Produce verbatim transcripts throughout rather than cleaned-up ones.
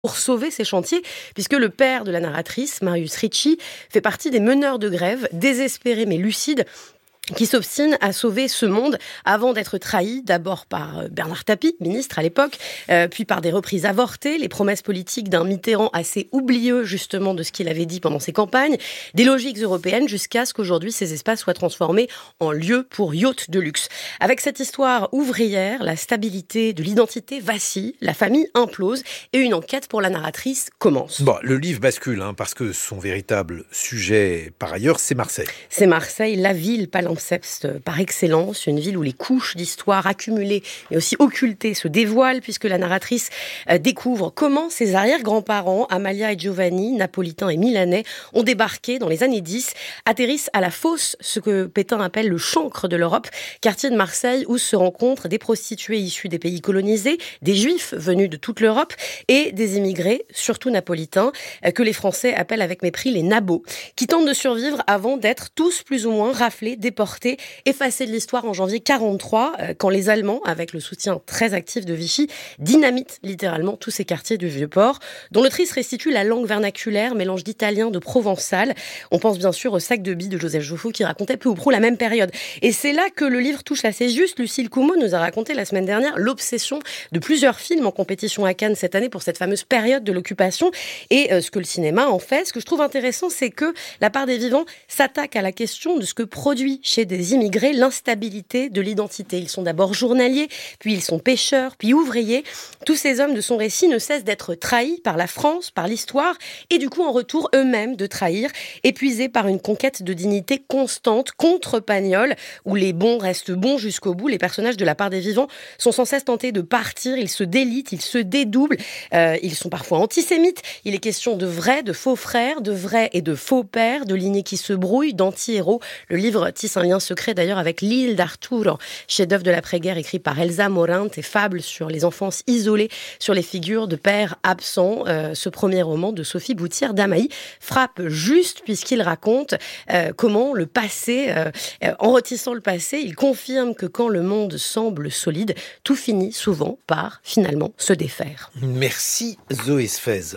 pour sauver ces chantiers, puisque le père de la narratrice, Marius Ricci, fait partie des meneurs de grève, désespérés mais lucides, qui s'obstine à sauver ce monde avant d'être trahi, d'abord par Bernard Tapie, ministre à l'époque, euh, puis par des reprises avortées, les promesses politiques d'un Mitterrand assez oublieux justement de ce qu'il avait dit pendant ses campagnes, des logiques européennes jusqu'à ce qu'aujourd'hui ces espaces soient transformés en lieux pour yachts de luxe. Avec cette histoire ouvrière, la stabilité de l'identité vacille, la famille implose et une enquête pour la narratrice commence. Bon, le livre bascule, hein, parce que son véritable sujet, par ailleurs, c'est Marseille. C'est Marseille, la ville palimpseste par excellence, une ville où les couches d'histoire accumulées mais aussi occultées se dévoilent puisque la narratrice euh, découvre comment ses arrière-grands-parents, Amalia et Giovanni, napolitains et milanais, ont débarqué dans les années dix, atterrissent à la fosse, ce que Pétain appelle le chancre de l'Europe, quartier de Marseille où se rencontrent des prostituées issues des pays colonisés, des juifs venus de toute l'Europe et des immigrés, surtout napolitains, euh, que les Français appellent avec mépris les nabos, qui tentent de survivre avant d'être tous plus ou moins raflés, déportés, effacés de l'histoire en janvier quarante-trois, quand les Allemands, avec le soutien très actif de Vichy, dynamitent littéralement tous ces quartiers du Vieux-Port, dont l'autrice restitue la langue vernaculaire, mélange d'italien, de provençal. On pense bien sûr au sac de billes de Joseph Joffo qui racontait peu ou prou la même période. Et c'est là que le livre touche assez juste. Lucille Coumeau nous a raconté la semaine dernière l'obsession de plusieurs films en compétition à Cannes cette année pour cette fameuse période de l'occupation et euh, ce que le cinéma en fait. Ce que je trouve intéressant, c'est que La part des vivants s'attaque à la question de ce que produit chez des immigrés l'instabilité de l'identité. Ils sont d'abord journaliers, puis ils sont pêcheurs, puis ouvriers. Tous ces hommes de son récit ne cessent d'être trahis par la France, par l'histoire, et du coup en retour eux-mêmes de trahir, épuisés par une conquête de dignité constante contre Pagnol, où les bons restent bons jusqu'au bout. Les personnages de La part des vivants sont sans cesse tentés de partir, ils se délitent, ils se dédoublent, euh, ils sont parfois antisémites. Il est question de vrais, de faux frères, de vrais et de faux pères, de lignées qui se brouillent, d'anti-héros. Le livre tisse un lien secret d'ailleurs avec L'île d'Arturo, chef-d'œuvre de l'après-guerre écrit par Elsa Morinte et fable sur les enfances isolées, sur les figures de pères absents. Euh, ce premier roman de Sophie Boutière d'Amaï frappe juste puisqu'il raconte euh, comment le passé, euh, euh, en retissant le passé, il confirme que quand le monde semble solide, tout finit souvent par finalement se défaire. Merci Zoé Sfez.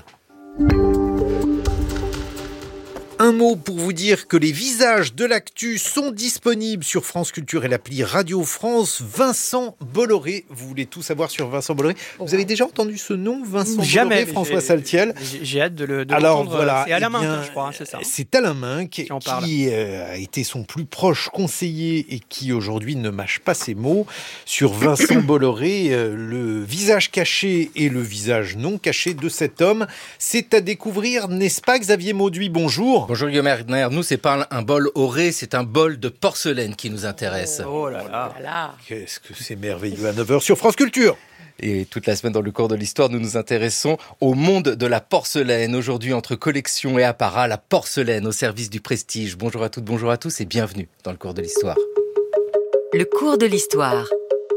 Un mot pour vous dire que les visages de l'actu sont disponibles sur France Culture et l'appli Radio France. Vincent Bolloré, vous voulez tout savoir sur Vincent Bolloré. Vous avez déjà entendu ce nom, Vincent Jamais, Bolloré, François j'ai, Saltiel? J'ai, j'ai hâte de le de Alors l'entendre. voilà, c'est Alain eh bien, Minc, je crois, hein, c'est ça. C'est Alain Minc qui, qui euh, a été son plus proche conseiller et qui aujourd'hui ne mâche pas ses mots. Sur Vincent Bolloré, euh, le visage caché et le visage non caché de cet homme, c'est à découvrir, n'est-ce pas Xavier Mauduit? Bonjour. Bonjour Guillaume Erner, nous c'est pas un bol oré, c'est un bol de porcelaine qui nous intéresse. Oh, oh là là. Oh là là. Qu'est-ce que c'est merveilleux à neuf heures sur France Culture. Et toute la semaine dans le cours de l'histoire, nous nous intéressons au monde de la porcelaine. Aujourd'hui, entre collection et apparat, la porcelaine au service du prestige. Bonjour à toutes, bonjour à tous et bienvenue dans le cours de l'histoire. Le cours de l'histoire.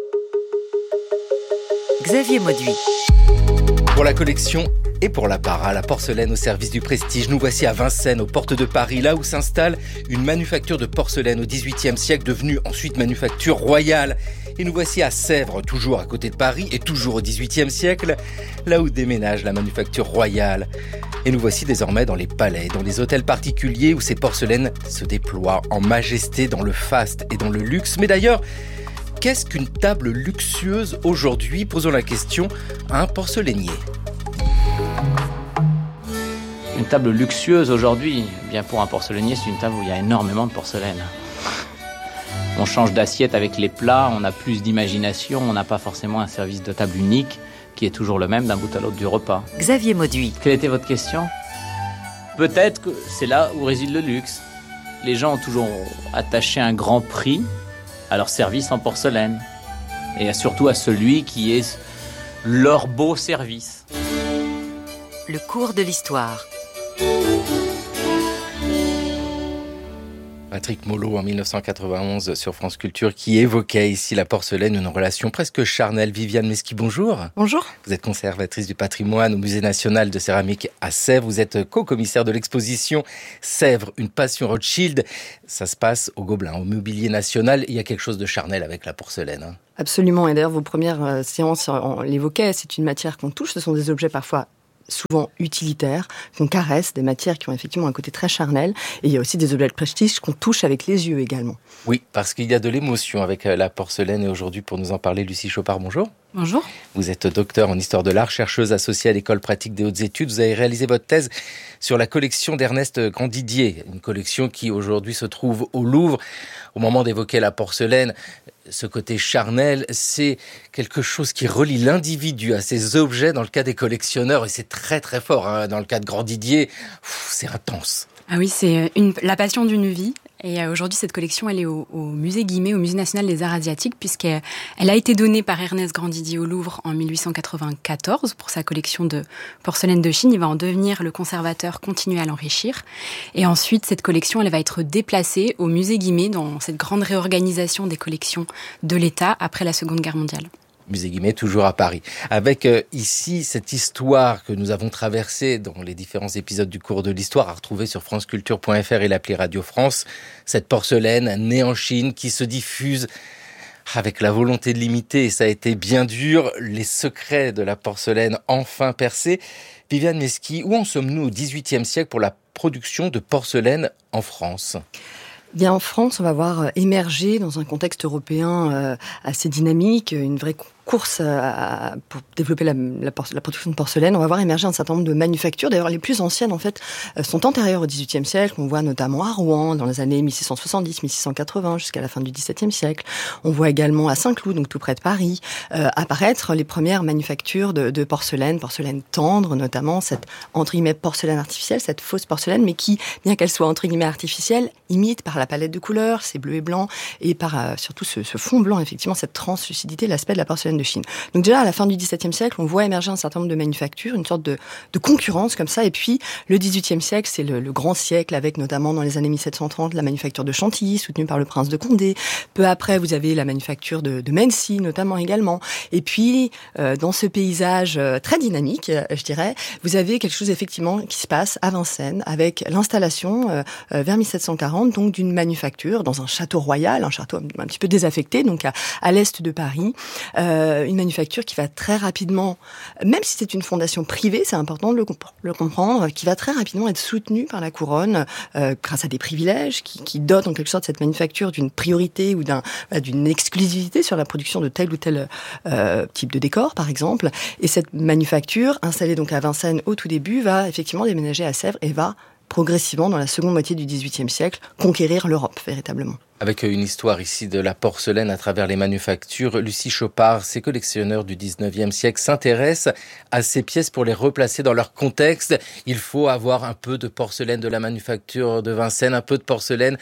Xavier Mauduit. Pour la collection et pour l'apparat, la porcelaine au service du prestige, nous voici à Vincennes, aux portes de Paris, là où s'installe une manufacture de porcelaine au dix-huitième siècle, devenue ensuite manufacture royale. Et nous voici à Sèvres, toujours à côté de Paris et toujours au dix-huitième siècle, là où déménage la manufacture royale. Et nous voici désormais dans les palais, dans les hôtels particuliers où ces porcelaines se déploient en majesté dans le faste et dans le luxe. Mais d'ailleurs, qu'est-ce qu'une table luxueuse aujourd'hui? Posons la question à un porcelainier. Une table luxueuse aujourd'hui, bien pour un porcelainier, c'est une table où il y a énormément de porcelaine. On change d'assiette avec les plats, on a plus d'imagination, on n'a pas forcément un service de table unique qui est toujours le même d'un bout à l'autre du repas. Xavier Mauduit. Quelle était votre question? Peut-être que c'est là où réside le luxe. Les gens ont toujours attaché un grand prix à leur service en porcelaine et surtout à celui qui est leur beau service. Le cours de l'histoire. Patrick Mollo en dix-neuf cent quatre-vingt-onze sur France Culture qui évoquait ici la porcelaine, une relation presque charnelle. Viviane Mesqui, bonjour. Bonjour. Vous êtes conservatrice du patrimoine au Musée national de céramique à Sèvres. Vous êtes co-commissaire de l'exposition Sèvres, une passion Rothschild. Ça se passe au Gobelin, au Mobilier National. Il y a quelque chose de charnel avec la porcelaine. Hein. Absolument. Et d'ailleurs, vos premières séances, on l'évoquait, c'est une matière qu'on touche. Ce sont des objets parfois souvent utilitaires, qu'on caresse, des matières qui ont effectivement un côté très charnel. Et il y a aussi des objets de prestige qu'on touche avec les yeux également. Oui, parce qu'il y a de l'émotion avec la porcelaine. Et aujourd'hui, pour nous en parler, Lucie Chopard, bonjour. Bonjour. Vous êtes docteur en histoire de l'art, chercheuse associée à l'école pratique des hautes études. Vous avez réalisé votre thèse sur la collection d'Ernest Grandidier, une collection qui aujourd'hui se trouve au Louvre. Au moment d'évoquer la porcelaine, ce côté charnel, c'est quelque chose qui relie l'individu à ses objets dans le cas des collectionneurs. Et c'est très très fort, hein. Dans le cas de Grandidier, pff, c'est intense. Ah oui, c'est une, la passion d'une vie. Et aujourd'hui, cette collection, elle est au, au musée Guimet, au Musée national des arts asiatiques, puisqu'elle elle a été donnée par Ernest Grandidier au Louvre en mille huit cent quatre-vingt-quatorze pour sa collection de porcelaine de Chine. Il va en devenir le conservateur, continuer à l'enrichir. Et ensuite, cette collection, elle va être déplacée au musée Guimet dans cette grande réorganisation des collections de l'État après la Seconde Guerre mondiale. Musée Guimet, toujours à Paris. Avec euh, ici cette histoire que nous avons traversée dans les différents épisodes du cours de l'histoire, à retrouver sur franceculture point f r et l'appli Radio France. Cette porcelaine née en Chine qui se diffuse avec la volonté de l'imiter, et ça a été bien dur. Les secrets de la porcelaine enfin percés. Viviane Meski, où en sommes-nous au dix-huitième siècle pour la production de porcelaine en France ? Bien, en France, on va voir émerger dans un contexte européen euh, assez dynamique, une vraie course à, pour développer la, la, la production de porcelaine. On va voir émerger un certain nombre de manufactures. D'ailleurs, les plus anciennes, en fait, sont antérieures au dix-huitième siècle. On voit notamment à Rouen, dans les années mille six cent soixante-dix, mille six cent quatre-vingts, jusqu'à la fin du dix-septième siècle. On voit également à Saint-Cloud, donc tout près de Paris, euh, apparaître les premières manufactures de, de porcelaine, porcelaine tendre, notamment cette, entre guillemets, porcelaine artificielle, cette fausse porcelaine, mais qui, bien qu'elle soit, entre guillemets, artificielle, imite par la palette de couleurs, ces bleus et blancs, et par euh, surtout ce, ce fond blanc, effectivement, cette translucidité, l'aspect de la porcelaine de Chine. Donc déjà, à la fin du dix-septième siècle, on voit émerger un certain nombre de manufactures, une sorte de, de concurrence comme ça. Et puis, le dix-huitième siècle, c'est le, le grand siècle, avec notamment dans les années mille sept cent trente, la manufacture de Chantilly, soutenue par le prince de Condé. Peu après, vous avez la manufacture de, de Mency, notamment également. Et puis, euh, dans ce paysage euh, très dynamique, euh, je dirais, vous avez quelque chose effectivement qui se passe à Vincennes, avec l'installation euh, euh, vers mille sept cent quarante, donc d'une manufacture dans un château royal, un château un, un petit peu désaffecté, donc à, à l'est de Paris, euh, une manufacture qui va très rapidement, même si c'est une fondation privée, c'est important de le, comp- le comprendre, qui va très rapidement être soutenue par la couronne euh, grâce à des privilèges qui, qui dotent en quelque sorte cette manufacture d'une priorité ou d'un, euh, d'une exclusivité sur la production de tel ou tel euh, type de décor, par exemple. Et cette manufacture, installée donc à Vincennes au tout début, va effectivement déménager à Sèvres et va progressivement, dans la seconde moitié du dix-huitième siècle, conquérir l'Europe, véritablement. Avec une histoire ici de la porcelaine à travers les manufactures, Lucie Chopard, ces collectionneurs du dix-neuvième siècle s'intéressent à ces pièces pour les replacer dans leur contexte. Il faut avoir un peu de porcelaine de la manufacture de Vincennes, un peu de porcelaine,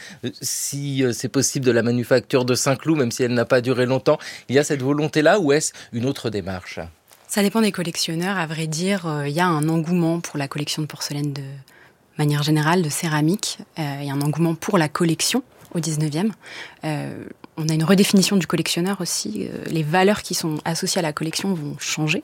si c'est possible, de la manufacture de Saint-Cloud, même si elle n'a pas duré longtemps. Il y a cette volonté-là, ou est-ce une autre démarche ? Ça dépend des collectionneurs. À vrai dire, il y a un engouement pour la collection de porcelaine de manière générale, de céramique. Euh, il y a un engouement pour la collection au dix-neuvième. Euh, on a une redéfinition du collectionneur aussi. Euh, les valeurs qui sont associées à la collection vont changer.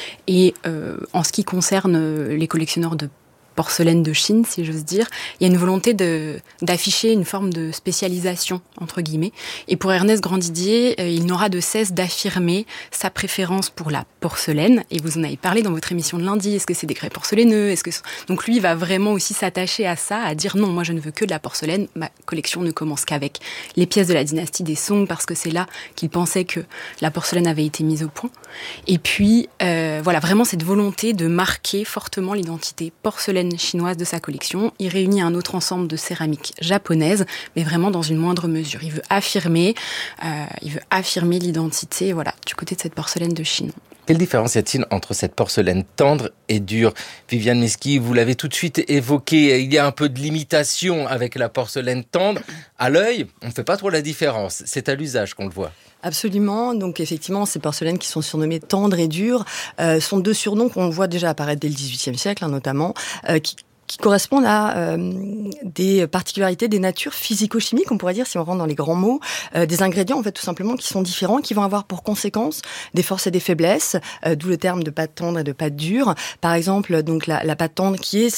Et euh, en ce qui concerne les collectionneurs de porcelaine de Chine, si j'ose dire, il y a une volonté de, d'afficher une forme de spécialisation, entre guillemets. Et pour Ernest Grandidier, euh, il n'aura de cesse d'affirmer sa préférence pour la porcelaine. Et vous en avez parlé dans votre émission de lundi. Est-ce que c'est des grès porcelaineux ? Est-ce que... Donc lui, il va vraiment aussi s'attacher à ça, à dire non, moi je ne veux que de la porcelaine. Ma collection ne commence qu'avec les pièces de la dynastie des Song, parce que c'est là qu'il pensait que la porcelaine avait été mise au point. Et puis, euh, voilà, vraiment cette volonté de marquer fortement l'identité porcelaine chinoise de sa collection. Il réunit un autre ensemble de céramique japonaise, mais vraiment dans une moindre mesure. Il veut affirmer, euh, il veut affirmer l'identité, voilà, du côté de cette porcelaine de Chine. Quelle différence y a-t-il entre cette porcelaine tendre et dure ? Viviane Meski, vous l'avez tout de suite évoqué, il y a un peu de limitation avec la porcelaine tendre. À l'œil, on ne fait pas trop la différence. C'est à l'usage qu'on le voit. Absolument. Donc effectivement, ces porcelaines qui sont surnommées tendres et dures euh, sont deux surnoms qu'on voit déjà apparaître dès le dix-huitième siècle, hein, notamment, euh, qui qui correspondent à euh, des particularités des natures physico-chimiques, on pourrait dire, si on rentre dans les grands mots, euh, des ingrédients, en fait, tout simplement, qui sont différents, qui vont avoir pour conséquence des forces et des faiblesses, euh, d'où le terme de pâte tendre et de pâte dure. Par exemple, donc la, la pâte tendre, qui est cette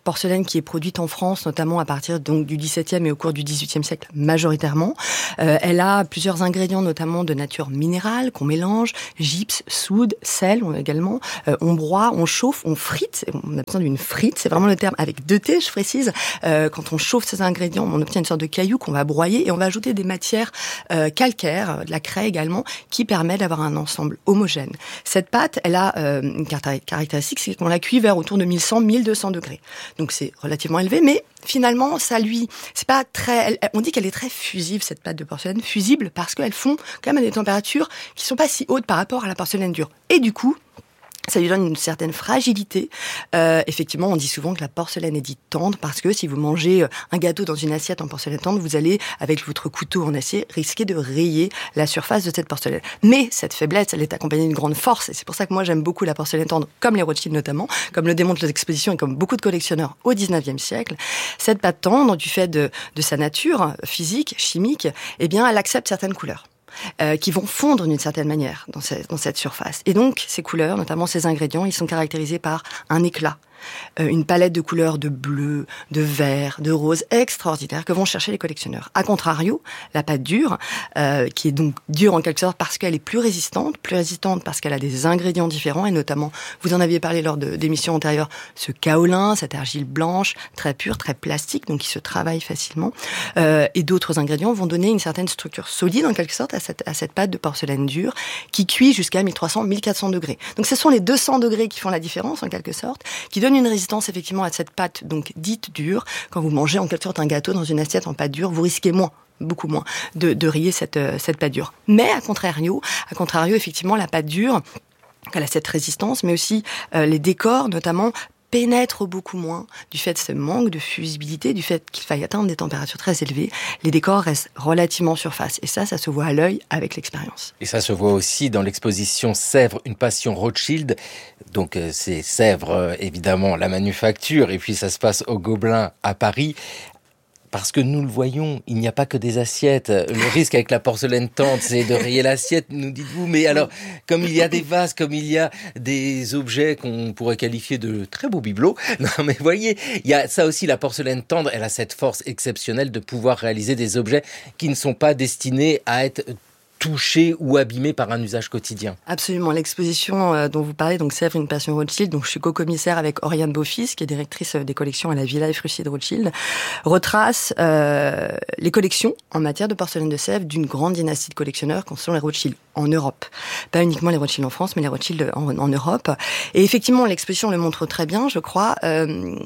porcelaine qui est produite en France, notamment à partir donc du dix-septième et au cours du dix-huitième siècle majoritairement. Euh, elle a plusieurs ingrédients, notamment de nature minérale, qu'on mélange, gypse, soude, sel également. Euh, on broie, on chauffe, on frite. On a besoin d'une frite, c'est vraiment le terme avec deux T, je précise. Euh, quand on chauffe ces ingrédients, on obtient une sorte de caillou qu'on va broyer et on va ajouter des matières euh, calcaires, de la craie également, qui permet d'avoir un ensemble homogène. Cette pâte, elle a euh, une caractéristique, c'est qu'on la cuit vers autour de mille cent à mille deux cents degrés. Donc c'est relativement élevé, mais finalement, ça lui, c'est pas très, elle, on dit qu'elle est très fusible, cette pâte de porcelaine, fusible parce qu'elles font quand même à des températures qui sont pas si hautes par rapport à la porcelaine dure. Et du coup, ça lui donne une certaine fragilité. Euh, effectivement, on dit souvent que la porcelaine est dite tendre parce que si vous mangez un gâteau dans une assiette en porcelaine tendre, vous allez, avec votre couteau en acier, risquer de rayer la surface de cette porcelaine. Mais cette faiblesse, elle est accompagnée d'une grande force. Et c'est pour ça que moi, j'aime beaucoup la porcelaine tendre, comme les Rothschild notamment, comme le démontrent les expositions et comme beaucoup de collectionneurs au dix-neuvième siècle. Cette pâte tendre, du fait de, de sa nature physique, chimique, eh bien, elle accepte certaines couleurs. Euh, qui vont fondre d'une certaine manière dans, ce, dans cette surface. Et donc, ces couleurs, notamment ces ingrédients, ils sont caractérisés par un éclat, euh, une palette de couleurs de bleu, de vert, de rose extraordinaire que vont chercher les collectionneurs. A contrario, la pâte dure, euh, qui est donc dure en quelque sorte parce qu'elle est plus résistante, plus résistante parce qu'elle a des ingrédients différents, et notamment, vous en aviez parlé lors de, d'émissions antérieures, ce kaolin, cette argile blanche, très pure, très plastique, donc qui se travaille facilement, euh, et d'autres ingrédients vont donner une certaine structure solide en quelque sorte à cette, à cette pâte de porcelaine dure qui cuit jusqu'à mille trois cents à mille quatre cents degrés. Donc ce sont les deux cents degrés qui font la différence en quelque sorte, qui donnent une résistance effectivement à cette pâte donc dite dure. Quand vous mangez en quelque sorte un gâteau dans une assiette en pâte dure, vous risquez moins, beaucoup moins, de, de rayer cette, cette pâte dure. Mais à contrario, à contrario effectivement la pâte dure, elle a cette résistance, mais aussi euh, les décors notamment pénètrent beaucoup moins du fait de ce manque de fusibilité, du fait qu'il faille atteindre des températures très élevées. Les décors restent relativement en surface. Et ça, ça se voit à l'œil avec l'expérience. Et ça se voit aussi dans l'exposition Sèvres, une passion Rothschild. Donc euh, c'est Sèvres, euh, évidemment, la manufacture. Et puis ça se passe au Gobelin à Paris. Parce que nous le voyons, il n'y a pas que des assiettes. Le risque avec la porcelaine tendre, c'est de rayer l'assiette, nous dites-vous. Mais alors, comme il y a des vases, comme il y a des objets qu'on pourrait qualifier de très beaux bibelots, non mais voyez, il y a ça aussi, la porcelaine tendre, elle a cette force exceptionnelle de pouvoir réaliser des objets qui ne sont pas destinés à être touché ou abîmé par un usage quotidien. Absolument. L'exposition euh, dont vous parlez, donc Sèvres, une passion Rothschild, donc je suis co-commissaire avec Oriane Beaufils, qui est directrice des collections à la Villa Efrussi de Rothschild, retrace euh, les collections en matière de porcelaine de Sèvres d'une grande dynastie de collectionneurs qui sont les Rothschild en Europe. Pas uniquement les Rothschild en France, mais les Rothschild en, en Europe. Et effectivement, l'exposition le montre très bien, je crois. Euh,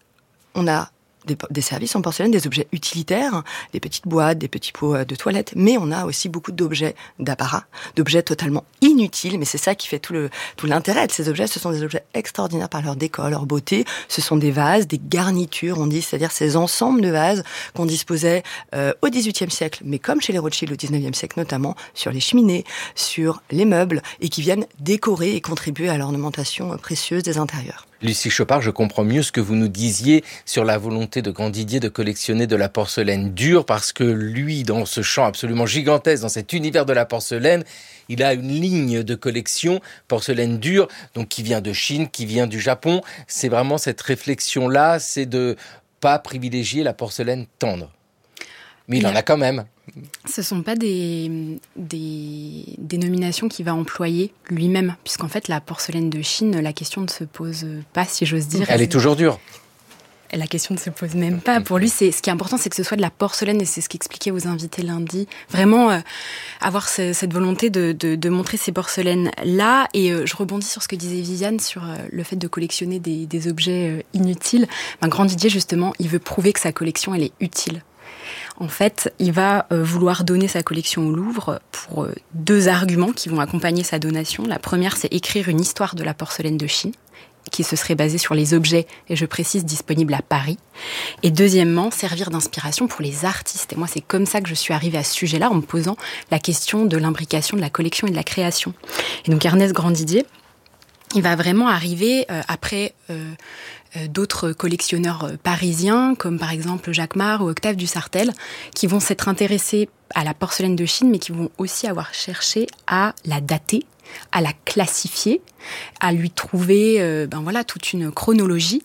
on a Des, des services en porcelaine, des objets utilitaires, des petites boîtes, des petits pots de toilette, mais on a aussi beaucoup d'objets d'apparat, d'objets totalement inutiles, mais c'est ça qui fait tout le tout l'intérêt de ces objets. Ce sont des objets extraordinaires par leur décor, leur beauté. Ce sont des vases, des garnitures, on dit, c'est-à-dire ces ensembles de vases qu'on disposait euh, au dix-huitième siècle, mais comme chez les Rothschild au dix-neuvième siècle notamment, sur les cheminées, sur les meubles, et qui viennent décorer et contribuer à l'ornementation précieuse des intérieurs. Lucie Chopard, je comprends mieux ce que vous nous disiez sur la volonté de Grandidier de collectionner de la porcelaine dure, parce que lui, dans ce champ absolument gigantesque, dans cet univers de la porcelaine, il a une ligne de collection porcelaine dure, donc qui vient de Chine, qui vient du Japon. C'est vraiment cette réflexion-là, c'est de pas privilégier la porcelaine tendre. Mais il, il en a quand même. Ce ne sont pas des, des dénominations qu'il va employer lui-même, puisqu'en fait, la porcelaine de Chine, la question ne se pose pas, si j'ose dire. Elle est toujours dure. La question ne se pose même pas. Pour lui, c'est, ce qui est important, c'est que ce soit de la porcelaine, et c'est ce qu'expliquait aux invités lundi. Vraiment, euh, avoir ce, cette volonté de, de, de montrer ces porcelaines-là. Et euh, je rebondis sur ce que disait Viviane, sur euh, le fait de collectionner des, des objets euh, inutiles. Ben, Grandidier, justement, il veut prouver que sa collection, elle est utile. En fait, il va euh, vouloir donner sa collection au Louvre pour euh, deux arguments qui vont accompagner sa donation. La première, c'est écrire une histoire de la porcelaine de Chine, qui se serait basée sur les objets, et je précise, disponibles à Paris. Et deuxièmement, servir d'inspiration pour les artistes. Et moi, c'est comme ça que je suis arrivée à ce sujet-là, en me posant la question de l'imbrication de la collection et de la création. Et donc, Ernest Grandidier, il va vraiment arriver euh, après... Euh, d'autres collectionneurs parisiens, comme par exemple Jacques Marre ou Octave Dussartel, qui vont s'être intéressés à la porcelaine de Chine, mais qui vont aussi avoir cherché à la dater, à la classifier, à lui trouver euh, ben voilà, toute une chronologie,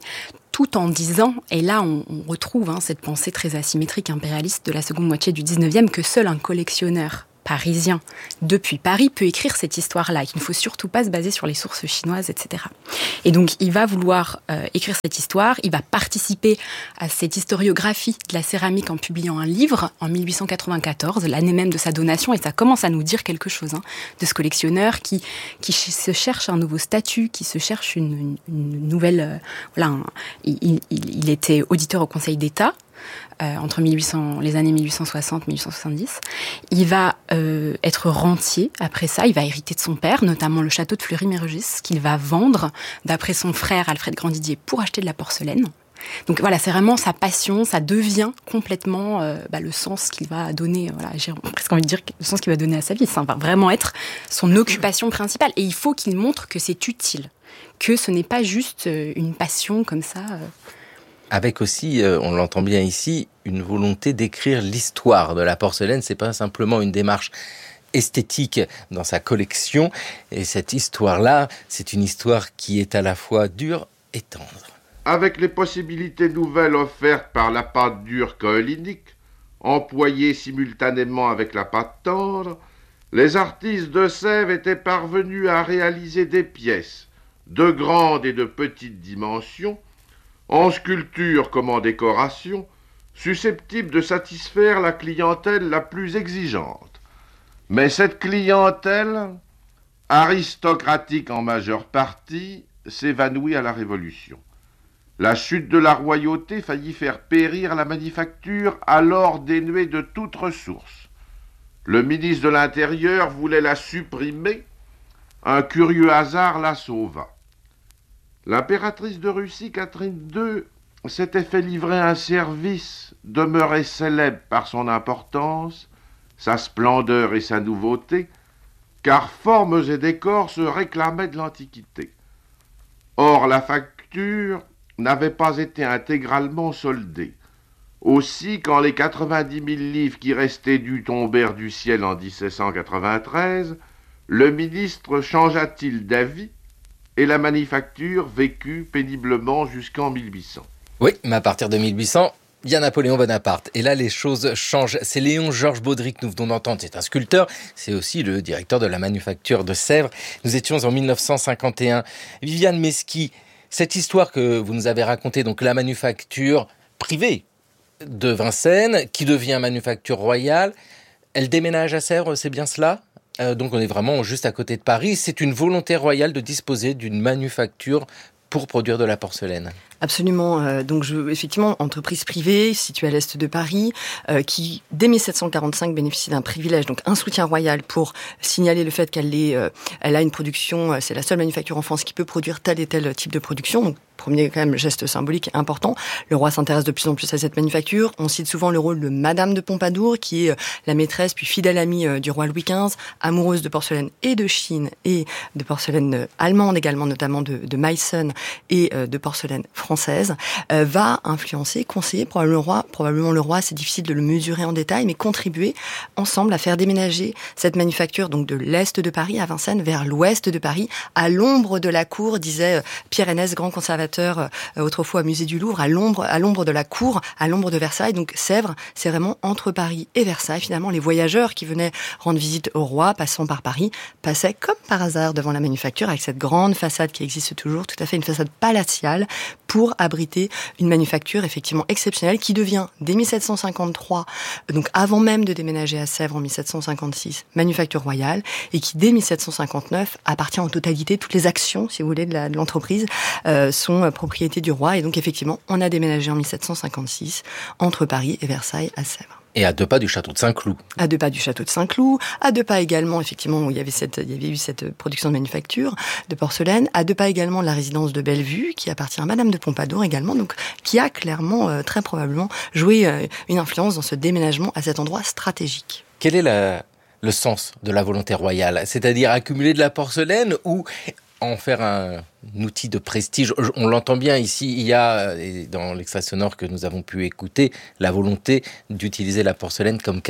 tout en disant, et là on, on retrouve hein, cette pensée très asymétrique, impérialiste de la seconde moitié du dix-neuvième, que seul un collectionneur parisien depuis Paris peut écrire cette histoire-là, qu'il ne faut surtout pas se baser sur les sources chinoises, et cetera. Et donc il va vouloir euh, écrire cette histoire, il va participer à cette historiographie de la céramique en publiant un livre en mille huit cent quatre-vingt-quatorze, l'année même de sa donation, et ça commence à nous dire quelque chose hein, de ce collectionneur qui, qui se cherche un nouveau statut, qui se cherche une, une, une nouvelle... Euh, voilà, un, il, il, il était auditeur au Conseil d'État, Euh, entre mille huit cents, les années mille huit cent soixante mille huit cent soixante-dix. Il va euh, être rentier après ça, il va hériter de son père, notamment le château de Fleury-Mérogis, qu'il va vendre, d'après son frère Alfred Grandidier, pour acheter de la porcelaine. Donc voilà, c'est vraiment sa passion, ça devient complètement euh, bah, le sens qu'il va donner, voilà, j'ai presque envie de dire le sens qu'il va donner à sa vie, ça va vraiment être son occupation principale. Et il faut qu'il montre que c'est utile, que ce n'est pas juste une passion comme ça... Euh, Avec aussi, euh, on l'entend bien ici, une volonté d'écrire l'histoire de la porcelaine. C'est pas simplement une démarche esthétique dans sa collection. Et cette histoire-là, c'est une histoire qui est à la fois dure et tendre. Avec les possibilités nouvelles offertes par la pâte dure coeulinique, employée simultanément avec la pâte tendre, les artistes de Sèvres étaient parvenus à réaliser des pièces de grandes et de petites dimensions, en sculpture comme en décoration, susceptible de satisfaire la clientèle la plus exigeante. Mais cette clientèle, aristocratique en majeure partie, s'évanouit à la Révolution. La chute de la royauté faillit faire périr la manufacture, alors dénuée de toute ressource. Le ministre de l'Intérieur voulait la supprimer, un curieux hasard la sauva. L'impératrice de Russie, Catherine deux, s'était fait livrer un service demeuré célèbre par son importance, sa splendeur et sa nouveauté, car formes et décors se réclamaient de l'Antiquité. Or, la facture n'avait pas été intégralement soldée. Aussi, quand les quatre-vingt-dix mille livres qui restaient dus tombèrent du ciel en dix-sept cent quatre-vingt-treize, le ministre changea-t-il d'avis et la manufacture vécut péniblement jusqu'en mille huit cents. Oui, mais à partir de mille huit cents, il y a Napoléon Bonaparte. Et là, les choses changent. C'est Léon-Georges Baudry que nous venons d'entendre. C'est un sculpteur. C'est aussi le directeur de la manufacture de Sèvres. Nous étions en mille neuf cent cinquante et un. Viviane Mesqui, cette histoire que vous nous avez racontée, donc la manufacture privée de Vincennes, qui devient manufacture royale, elle déménage à Sèvres, c'est bien cela ? Euh, donc on est vraiment juste à côté de Paris. C'est une volonté royale de disposer d'une manufacture pour produire de la porcelaine. Absolument. Euh, donc, je, effectivement, entreprise privée située à l'est de Paris, euh, qui dès mille sept cent quarante-cinq bénéficie d'un privilège, donc un soutien royal pour signaler le fait qu'elle est, euh, elle a une production. Euh, c'est la seule manufacture en France qui peut produire tel et tel type de production. Donc, premier quand même geste symbolique important. Le roi s'intéresse de plus en plus à cette manufacture. On cite souvent le rôle de Madame de Pompadour, qui est la maîtresse puis fidèle amie du roi Louis quinze, amoureuse de porcelaine et de Chine et de porcelaine allemande également, notamment de, de Meissen et de porcelaine française, euh, va influencer, conseiller probablement le roi. Probablement le roi, c'est difficile de le mesurer en détail, mais contribuer ensemble à faire déménager cette manufacture donc de l'est de Paris à Vincennes vers l'ouest de Paris, à l'ombre de la cour, disait Pierre Hennès, grand conservateur euh, autrefois au musée du Louvre, à l'ombre, à l'ombre de la cour, à l'ombre de Versailles. Donc Sèvres, c'est vraiment entre Paris et Versailles. Finalement, les voyageurs qui venaient rendre visite au roi, passant par Paris, passaient comme par hasard devant la manufacture avec cette grande façade qui existe toujours, tout à fait une façade palatiale pour abriter une manufacture effectivement exceptionnelle qui devient, dès mille sept cent cinquante-trois, donc avant même de déménager à Sèvres en mille sept cent cinquante-six, manufacture royale, et qui, dès mille sept cent cinquante-neuf, appartient en totalité, toutes les actions, si vous voulez, de, la, de l'entreprise, euh, sont euh, propriété du roi. Et donc, effectivement, on a déménagé en mille sept cent cinquante-six, entre Paris et Versailles, à Sèvres. Et à deux pas du château de Saint-Cloud. À deux pas du château de Saint-Cloud, à deux pas également, effectivement, où il y avait cette, il y avait eu cette production de manufacture de porcelaine, à deux pas également de la résidence de Bellevue, qui appartient à Madame de Pompadour également, donc, qui a clairement, euh, très probablement, joué euh, une influence dans ce déménagement à cet endroit stratégique. Quel est la, le sens de la volonté royale ? C'est-à-dire accumuler de la porcelaine ou en faire un, un outil de prestige? On l'entend bien ici, il y a, dans l'extrait sonore que nous avons pu écouter, la volonté d'utiliser la porcelaine comme cadeau.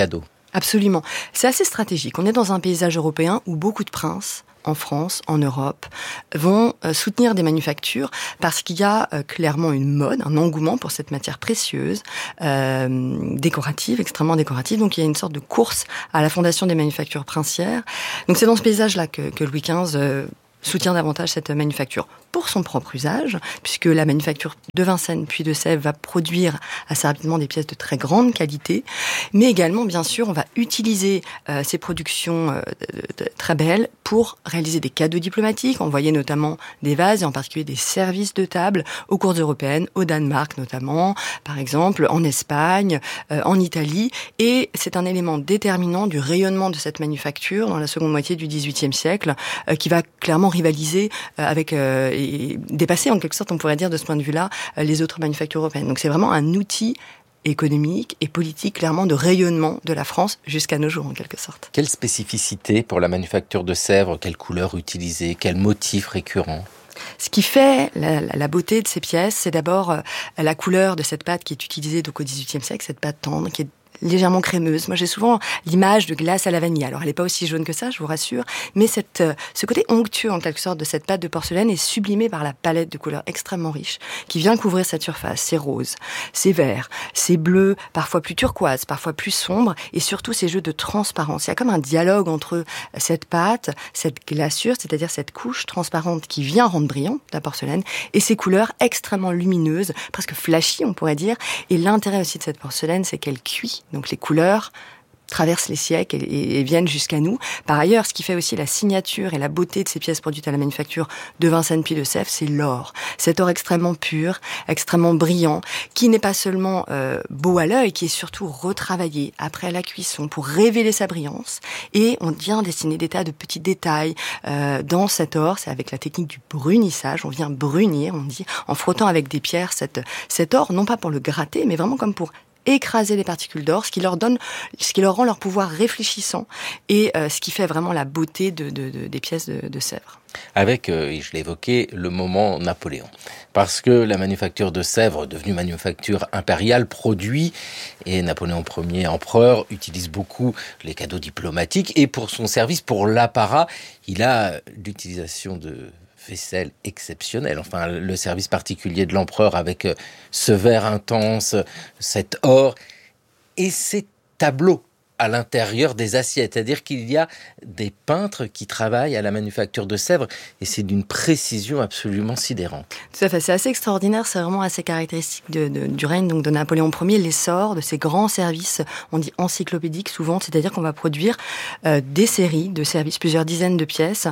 Absolument. C'est assez stratégique. On est dans un paysage européen où beaucoup de princes, en France, en Europe, vont euh, soutenir des manufactures parce qu'il y a euh, clairement une mode, un engouement pour cette matière précieuse, euh, décorative, extrêmement décorative. Donc il y a une sorte de course à la fondation des manufactures princières. Donc c'est dans ce paysage-là que, que Louis quinze euh, soutient davantage cette manufacture pour son propre usage, puisque la manufacture de Vincennes puis de Sèvres va produire assez rapidement des pièces de très grande qualité, mais également, bien sûr, on va utiliser euh, ces productions euh, de, de, très belles pour réaliser des cadeaux diplomatiques, envoyer notamment des vases et en particulier des services de table aux cours européennes, au Danemark notamment, par exemple, en Espagne, euh, en Italie, et c'est un élément déterminant du rayonnement de cette manufacture dans la seconde moitié du dix-huitième siècle, euh, qui va clairement rivaliser euh, avec euh, et dépasser en quelque sorte, on pourrait dire de ce point de vue-là, euh, les autres manufactures européennes. Donc c'est vraiment un outil économique et politique clairement de rayonnement de la France jusqu'à nos jours en quelque sorte. Quelle spécificité pour la manufacture de Sèvres? Quelle couleur utiliser? Quel motif récurrent? Ce qui fait la, la, la beauté de ces pièces, c'est d'abord euh, la couleur de cette pâte qui est utilisée donc au dix-huitième siècle, cette pâte tendre qui est légèrement crémeuse. Moi, j'ai souvent l'image de glace à la vanille. Alors, elle n'est pas aussi jaune que ça, je vous rassure, mais cette, euh, ce côté onctueux, en quelque sorte, de cette pâte de porcelaine est sublimé par la palette de couleurs extrêmement riche qui vient couvrir cette surface. C'est rose, c'est vert, c'est bleu, parfois plus turquoise, parfois plus sombre, et surtout ces jeux de transparence. Il y a comme un dialogue entre cette pâte, cette glaçure, c'est-à-dire cette couche transparente qui vient rendre brillante la porcelaine, et ces couleurs extrêmement lumineuses, presque flashy, on pourrait dire. Et l'intérêt aussi de cette porcelaine, c'est qu'elle cuit. Donc les couleurs traversent les siècles et, et, et viennent jusqu'à nous. Par ailleurs, ce qui fait aussi la signature et la beauté de ces pièces produites à la manufacture de Vincennes puis de Sèvres, c'est l'or. Cet or extrêmement pur, extrêmement brillant, qui n'est pas seulement euh, beau à l'œil, qui est surtout retravaillé après la cuisson pour révéler sa brillance. Et on vient dessiner des tas de petits détails euh, dans cet or. C'est avec la technique du brunissage. On vient brunir, on dit, en frottant avec des pierres cette, cet or, non pas pour le gratter, mais vraiment comme pour écraser les particules d'or, ce qui leur donne, ce qui leur rend leur pouvoir réfléchissant et euh, ce qui fait vraiment la beauté de, de, de, des pièces de, de Sèvres. Avec, euh, je l'ai évoqué, le moment Napoléon. Parce que la manufacture de Sèvres, devenue manufacture impériale, produit, et Napoléon Ier, empereur, utilise beaucoup les cadeaux diplomatiques, et pour son service, pour l'apparat, il a l'utilisation de vaisselle exceptionnelle. Enfin, le service particulier de l'empereur avec ce vert intense, cet or et ces tableaux à l'intérieur des assiettes. C'est-à-dire qu'il y a des peintres qui travaillent à la manufacture de Sèvres et c'est d'une précision absolument sidérante. Tout à fait, c'est assez extraordinaire, c'est vraiment assez caractéristique de, de, du règne donc de Napoléon Ier, l'essor de ces grands services, on dit encyclopédiques souvent, c'est-à-dire qu'on va produire euh, des séries de services, plusieurs dizaines de pièces,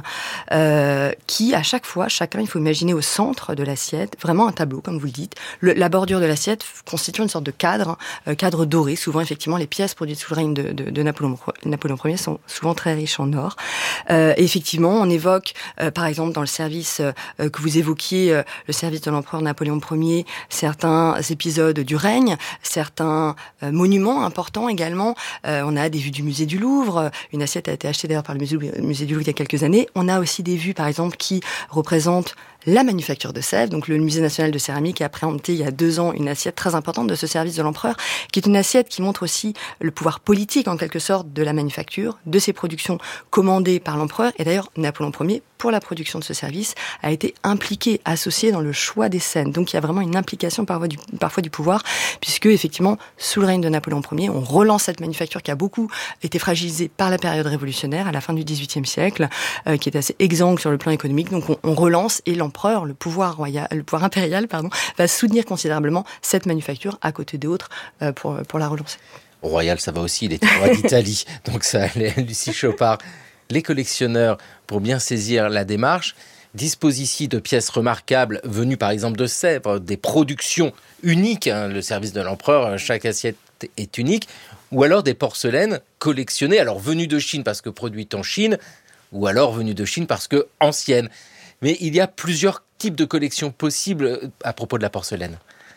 euh, qui à chaque fois, chacun, il faut imaginer au centre de l'assiette, vraiment un tableau, comme vous le dites. Le, la bordure de l'assiette constitue une sorte de cadre, euh, cadre doré, souvent effectivement les pièces produites sous le règne de, de, de Napoléon, Napoléon Ier sont souvent très riches en or. Euh, et effectivement, on évoque, euh, par exemple, dans le service euh, que vous évoquiez, euh, le service de l'empereur Napoléon Ier, certains épisodes du règne, certains euh, monuments importants également. Euh, on a des vues du musée du Louvre. Une assiette a été achetée d'ailleurs par le musée, musée du Louvre il y a quelques années. On a aussi des vues, par exemple, qui représentent la manufacture de Sèvres. Donc le musée national de céramique a présenté il y a deux ans une assiette très importante de ce service de l'empereur, qui est une assiette qui montre aussi le pouvoir politique en quelque sorte de la manufacture, de ces productions commandées par l'empereur. Et d'ailleurs, Napoléon Ier, pour la production de ce service, a été impliqué, associé dans le choix des scènes. Donc il y a vraiment une implication parfois du, parfois du pouvoir, puisque effectivement, sous le règne de Napoléon Ier, on relance cette manufacture qui a beaucoup été fragilisée par la période révolutionnaire à la fin du dix-huitième siècle, euh, qui est assez exsangue sur le plan économique. Donc on, on relance et l'empereur, le pouvoir royal, le pouvoir impérial, pardon, va soutenir considérablement cette manufacture à côté d'autres euh, pour, pour la relancer. Royal, ça va aussi, il était roi d'Italie, donc ça allait. Lucie Chopard. Les collectionneurs, pour bien saisir la démarche, disposent ici de pièces remarquables venues par exemple de Sèvres, des productions uniques, hein, le service de l'empereur, chaque assiette est unique, ou alors des porcelaines collectionnées, alors venues de Chine parce que produites en Chine, ou alors venues de Chine parce que anciennes. Mais il y a plusieurs types de collections possibles à propos de la porcelaine.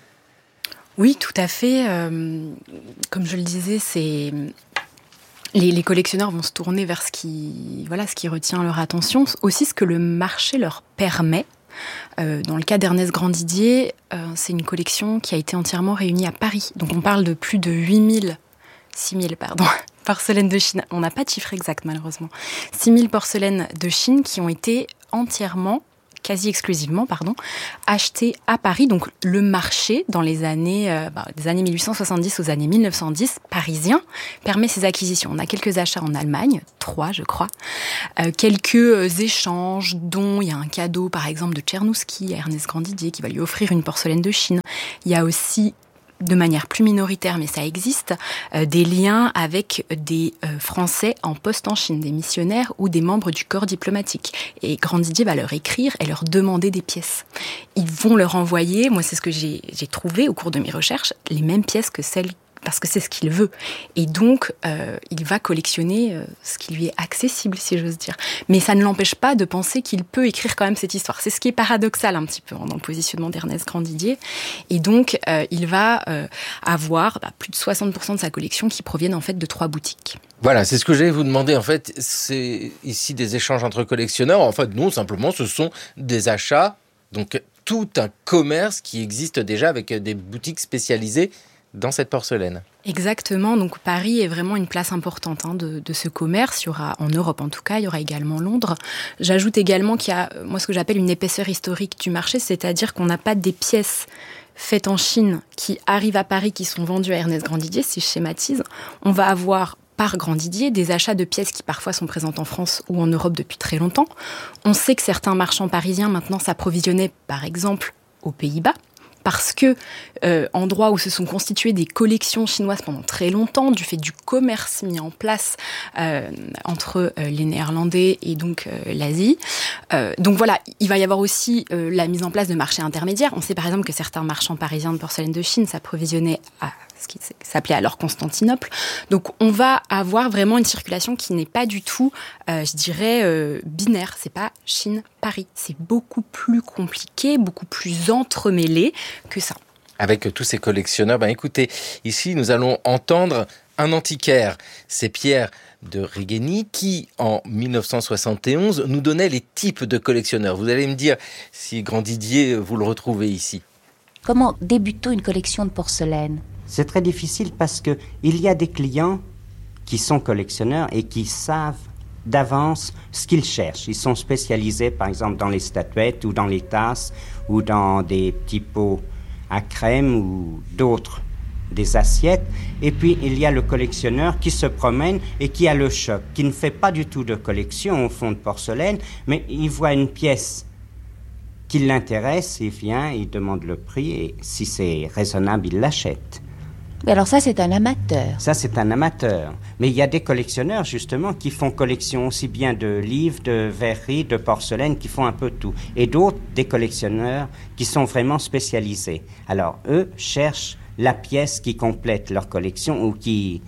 Oui, tout à fait. Euh, comme je le disais, c'est... Les, les collectionneurs vont se tourner vers ce qui, voilà, ce qui retient leur attention, aussi ce que le marché leur permet. Euh, dans le cas d'Ernest Grandidier, euh, c'est une collection qui a été entièrement réunie à Paris. Donc on parle de plus de huit mille, six mille pardon, porcelaines de Chine. On n'a pas de chiffre exact, malheureusement. six mille porcelaines de Chine qui ont été entièrement, quasi exclusivement, pardon, achetées à Paris. Donc, le marché, dans les années, euh, bah, des années mille huit cent soixante-dix aux années mille neuf cent dix, parisien, permet ces acquisitions. On a quelques achats en Allemagne, trois, je crois. Euh, quelques euh, échanges, dont il y a un cadeau, par exemple, de Tchernouski à Ernest Grandidier, qui va lui offrir une porcelaine de Chine. Il y a aussi, de manière plus minoritaire, mais ça existe, euh, des liens avec des euh, Français en poste en Chine, des missionnaires ou des membres du corps diplomatique. Et Grandidier va leur écrire et leur demander des pièces. Ils vont leur envoyer, moi c'est ce que j'ai, j'ai trouvé au cours de mes recherches, les mêmes pièces que celles, parce que c'est ce qu'il veut. Et donc, euh, il va collectionner euh, ce qui lui est accessible, si j'ose dire. Mais ça ne l'empêche pas de penser qu'il peut écrire quand même cette histoire. C'est ce qui est paradoxal un petit peu dans le positionnement d'Ernest Grandidier. Et donc, euh, il va euh, avoir bah, plus de soixante pour cent de sa collection qui proviennent en fait de trois boutiques. Voilà, c'est ce que j'allais vous demander. En fait, c'est ici des échanges entre collectionneurs. En fait, non, simplement, ce sont des achats. Donc, tout un commerce qui existe déjà avec des boutiques spécialisées dans cette porcelaine. Exactement, donc Paris est vraiment une place importante hein, de, de ce commerce. Il y aura, en Europe en tout cas, il y aura également Londres. J'ajoute également qu'il y a, moi, ce que j'appelle une épaisseur historique du marché, c'est-à-dire qu'on n'a pas des pièces faites en Chine qui arrivent à Paris, qui sont vendues à Ernest Grandidier, si je schématise. On va avoir par Grandidier des achats de pièces qui parfois sont présentes en France ou en Europe depuis très longtemps. On sait que certains marchands parisiens maintenant s'approvisionnaient, par exemple, aux Pays-Bas, parce que euh, endroits où se sont constituées des collections chinoises pendant très longtemps, du fait du commerce mis en place euh, entre euh, les Néerlandais et donc euh, l'Asie. Euh, donc voilà, il va y avoir aussi euh, la mise en place de marchés intermédiaires. On sait par exemple que certains marchands parisiens de porcelaine de Chine s'approvisionnaient à ce qui s'appelait alors Constantinople. Donc on va avoir vraiment une circulation qui n'est pas du tout, euh, je dirais, euh, binaire. C'est pas Chine-Paris. C'est beaucoup plus compliqué, beaucoup plus entremêlé que ça. Avec tous ces collectionneurs, ben écoutez, ici nous allons entendre un antiquaire. C'est Pierre de Righény qui, en dix-neuf cent soixante et onze, nous donnait les types de collectionneurs. Vous allez me dire si Grandidier, vous le retrouvez ici. Comment débute-t-on une collection de porcelaine ? C'est très difficile parce qu'il y a des clients qui sont collectionneurs et qui savent d'avance ce qu'ils cherchent. Ils sont spécialisés, par exemple, dans les statuettes ou dans les tasses ou dans des petits pots à crème ou d'autres, des assiettes. Et puis, il y a le collectionneur qui se promène et qui a le choc, qui ne fait pas du tout de collection au fond de porcelaine, mais il voit une pièce qui l'intéresse, il vient, il demande le prix et si c'est raisonnable, il l'achète. Mais alors ça, c'est un amateur. Ça, c'est un amateur. Mais il y a des collectionneurs, justement, qui font collection aussi bien de livres, de verreries, de porcelaine, qui font un peu tout. Et d'autres, des collectionneurs qui sont vraiment spécialisés. Alors, eux cherchent la pièce qui complète leur collection ou qui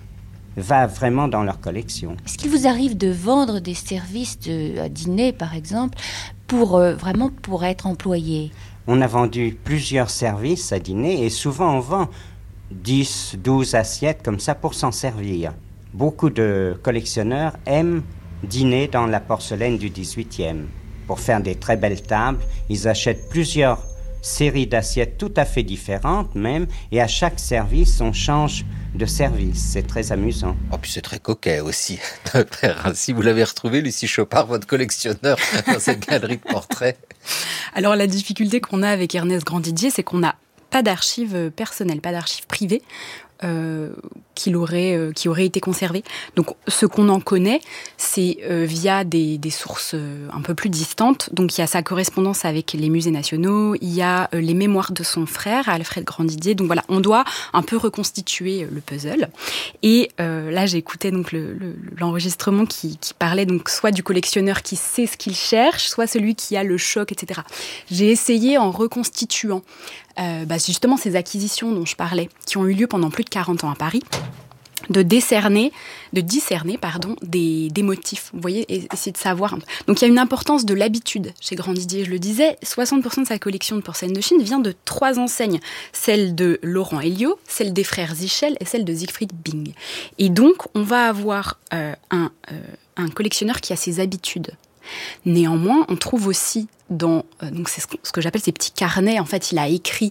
va vraiment dans leur collection. Est-ce qu'il vous arrive de vendre des services de, à dîner, par exemple, pour euh, vraiment pour être employé ? On a vendu plusieurs services à dîner et souvent on vend dix, douze assiettes comme ça pour s'en servir. Beaucoup de collectionneurs aiment dîner dans la porcelaine du dix-huitième. Pour faire des très belles tables, ils achètent plusieurs séries d'assiettes tout à fait différentes même, et à chaque service, on change de service. C'est très amusant. Oh, puis c'est très coquet aussi. Si vous l'avez retrouvé, Lucie Chopard, votre collectionneur, dans cette galerie de portraits. Alors la difficulté qu'on a avec Ernest Grandidier, c'est qu'on n'a pas d'archives personnelles, pas d'archives privées euh, qui, euh, qui auraient été conservées. Donc ce qu'on en connaît, c'est euh, via des, des sources euh, un peu plus distantes. Donc il y a sa correspondance avec les musées nationaux, il y a euh, les mémoires de son frère, Alfred Grandidier. Donc voilà, on doit un peu reconstituer euh, le puzzle. Et euh, là, j'écoutais donc le, le, l'enregistrement qui, qui parlait donc soit du collectionneur qui sait ce qu'il cherche, soit celui qui a le choc, et cetera. J'ai essayé en reconstituant Euh, bah, justement ces acquisitions dont je parlais, qui ont eu lieu pendant plus de quarante ans à Paris, de décerner, de discerner pardon, des, des motifs, vous voyez, et essayer de savoir. Donc il y a une importance de l'habitude chez Grandidier, je le disais, soixante pour cent de sa collection de porcelaine de Chine vient de trois enseignes, celle de Laurent Elliot, celle des frères Zichel et celle de Siegfried Bing. Et donc on va avoir euh, un, euh, un collectionneur qui a ses habitudes. Néanmoins, on trouve aussi dans, euh, donc c'est ce que, ce que j'appelle ces petits carnets, en fait, il a écrit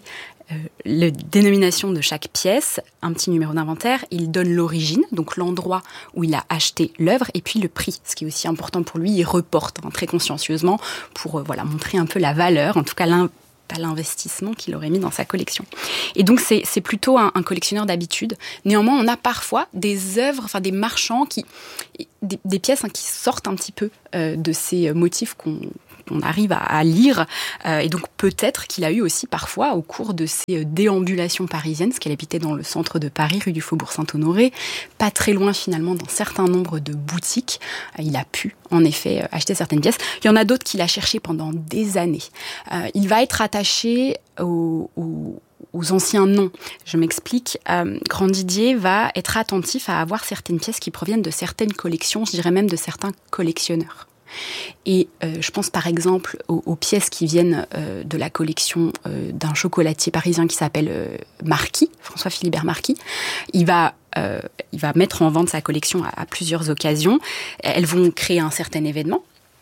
euh, la dénomination de chaque pièce, un petit numéro d'inventaire, il donne l'origine, donc l'endroit où il a acheté l'œuvre, et puis le prix, ce qui est aussi important pour lui, il reporte hein, très consciencieusement pour euh, voilà, montrer un peu la valeur, en tout cas l'in- pas l'investissement qu'il aurait mis dans sa collection. Et donc c'est, c'est plutôt un, un collectionneur d'habitude. Néanmoins, on a parfois des œuvres, enfin des marchands, qui, des, des pièces hein, qui sortent un petit peu euh, de ces motifs qu'on on arrive à, à lire. Euh, et donc peut-être qu'il a eu aussi parfois, au cours de ses déambulations parisiennes, parce qu'elle habitait dans le centre de Paris, rue du Faubourg Saint-Honoré, pas très loin finalement d'un certain nombre de boutiques, euh, il a pu en effet euh, acheter certaines pièces. Il y en a d'autres qu'il a cherchées pendant des années. Euh, il va être attaché au, au aux anciens noms. Je m'explique. Euh, Grandidier va être attentif à avoir certaines pièces qui proviennent de certaines collections, je dirais même de certains collectionneurs. Et euh, je pense par exemple aux, aux pièces qui viennent euh, de la collection euh, d'un chocolatier parisien qui s'appelle euh, Marquis, François-Philibert Marquis. Il va, euh, il va mettre en vente sa collection à, à plusieurs occasions. Elles vont créer un certain événement.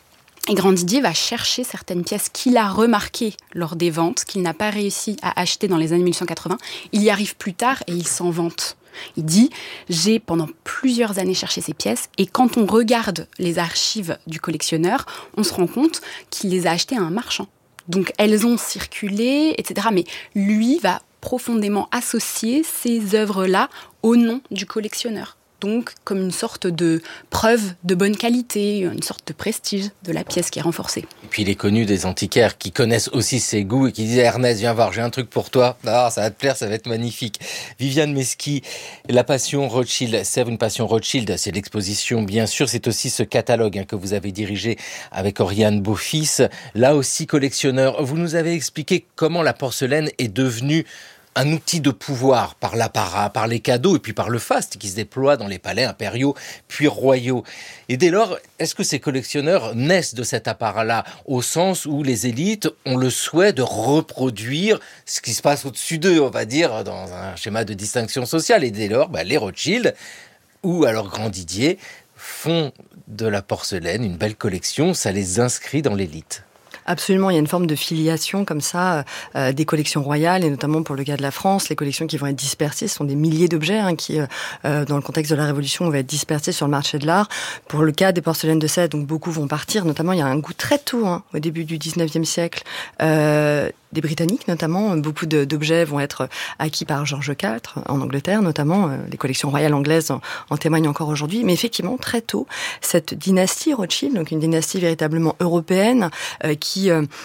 Et Grandidier va chercher certaines pièces qu'il a remarquées lors des ventes, qu'il n'a pas réussi à acheter dans les années mille huit cent quatre-vingts. Il y arrive plus tard et il s'en vante. Il dit « J'ai pendant plusieurs années cherché ces pièces et quand on regarde les archives du collectionneur, on se rend compte qu'il les a achetées à un marchand. Donc elles ont circulé, et cetera. Mais lui va profondément associer ces œuvres-là au nom du collectionneur. Donc comme une sorte de preuve de bonne qualité, une sorte de prestige de la pièce qui est renforcée. Et puis il est connu des antiquaires qui connaissent aussi ses goûts et qui disent « Ernest, viens voir, j'ai un truc pour toi. Ah, ça va te plaire, ça va être magnifique. » Viviane Mesqui, la passion Rothschild, Sèvres, une passion Rothschild, c'est l'exposition bien sûr, c'est aussi ce catalogue hein, que vous avez dirigé avec Oriane Beaufils. Là aussi collectionneur, vous nous avez expliqué comment la porcelaine est devenue un outil de pouvoir par l'apparat, par les cadeaux et puis par le faste qui se déploie dans les palais impériaux puis royaux. Et dès lors, est-ce que ces collectionneurs naissent de cet apparat-là au sens où les élites ont le souhait de reproduire ce qui se passe au-dessus d'eux, on va dire, dans un schéma de distinction sociale. Et dès lors, bah, les Rothschild ou alors Grandidier font de la porcelaine une belle collection, ça les inscrit dans l'élite. Absolument, il y a une forme de filiation comme ça euh, des collections royales et notamment pour le cas de la France, les collections qui vont être dispersées, ce sont des milliers d'objets hein, qui, euh, dans le contexte de la Révolution, vont être dispersés sur le marché de l'art. Pour le cas des porcelaines de Sèvres, donc beaucoup vont partir, notamment il y a un goût très tôt, hein, au début du dix-neuvième siècle, euh, des Britanniques notamment, beaucoup de, d'objets vont être acquis par George quatre en Angleterre notamment, euh, les collections royales anglaises en, en témoignent encore aujourd'hui, mais effectivement très tôt, cette dynastie Rothschild, donc une dynastie véritablement européenne euh, qui qui euh,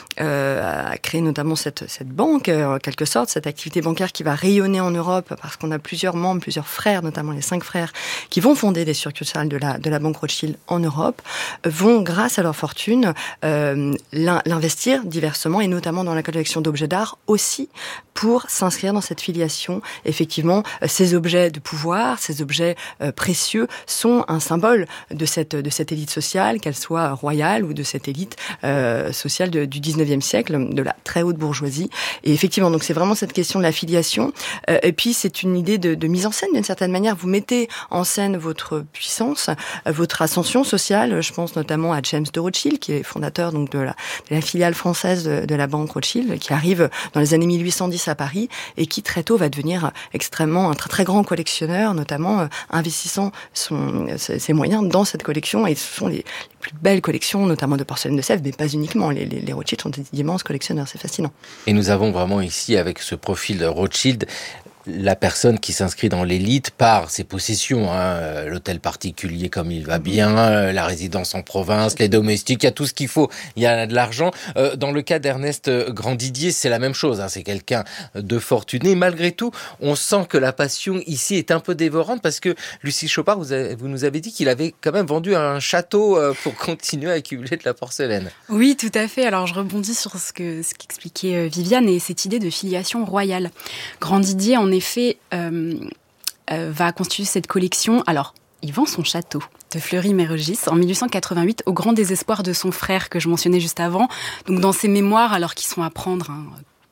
a créé notamment cette, cette banque, euh, en quelque sorte, cette activité bancaire qui va rayonner en Europe parce qu'on a plusieurs membres, plusieurs frères, notamment les cinq frères, qui vont fonder des succursales de la, de la banque Rothschild en Europe, vont, grâce à leur fortune, euh, l'investir diversement et notamment dans la collection d'objets d'art aussi pour s'inscrire dans cette filiation. Effectivement, ces objets de pouvoir, ces objets euh, précieux sont un symbole de cette, de cette élite sociale, qu'elle soit royale ou de cette élite euh, sociale de, du dix-neuvième siècle, de la très haute bourgeoisie. Et effectivement, donc c'est vraiment cette question de la filiation. Euh, et puis c'est une idée de, de mise en scène d'une certaine manière. Vous mettez en scène votre puissance, euh, votre ascension sociale. Je pense notamment à James de Rothschild, qui est fondateur donc de la, de la filiale française de, de la banque Rothschild, qui arrive dans les années mille huit cent dix à Paris et qui très tôt va devenir extrêmement un très très grand collectionneur, notamment euh, investissant son, ses, ses moyens dans cette collection. Et ce sont les, les plus belles collections, notamment de porcelaine de Sèvres, mais pas uniquement. Les, les, les Rothschild sont des immenses collectionneurs, c'est fascinant. Et nous avons vraiment ici, avec ce profil de Rothschild, la personne qui s'inscrit dans l'élite par ses possessions, hein, l'hôtel particulier comme il va bien, la résidence en province, les domestiques, il y a tout ce qu'il faut, il y a de l'argent. Euh, dans le cas d'Ernest Grandidier, c'est la même chose, hein, c'est quelqu'un de fortuné. Malgré tout, on sent que la passion ici est un peu dévorante parce que Lucie Chopard, vous, avez, vous nous avez dit qu'il avait quand même vendu un château pour continuer à accumuler de la porcelaine. Oui, tout à fait. Alors je rebondis sur ce que ce qu'expliquait Viviane et cette idée de filiation royale. Grandidier, en effet, fait, euh, euh, va constituer cette collection. Alors, il vend son château de Fleury-Mérogis en mille huit cent quatre-vingt-huit, au grand désespoir de son frère que je mentionnais juste avant. Donc, dans ses mémoires, alors qu'ils sont à prendre hein,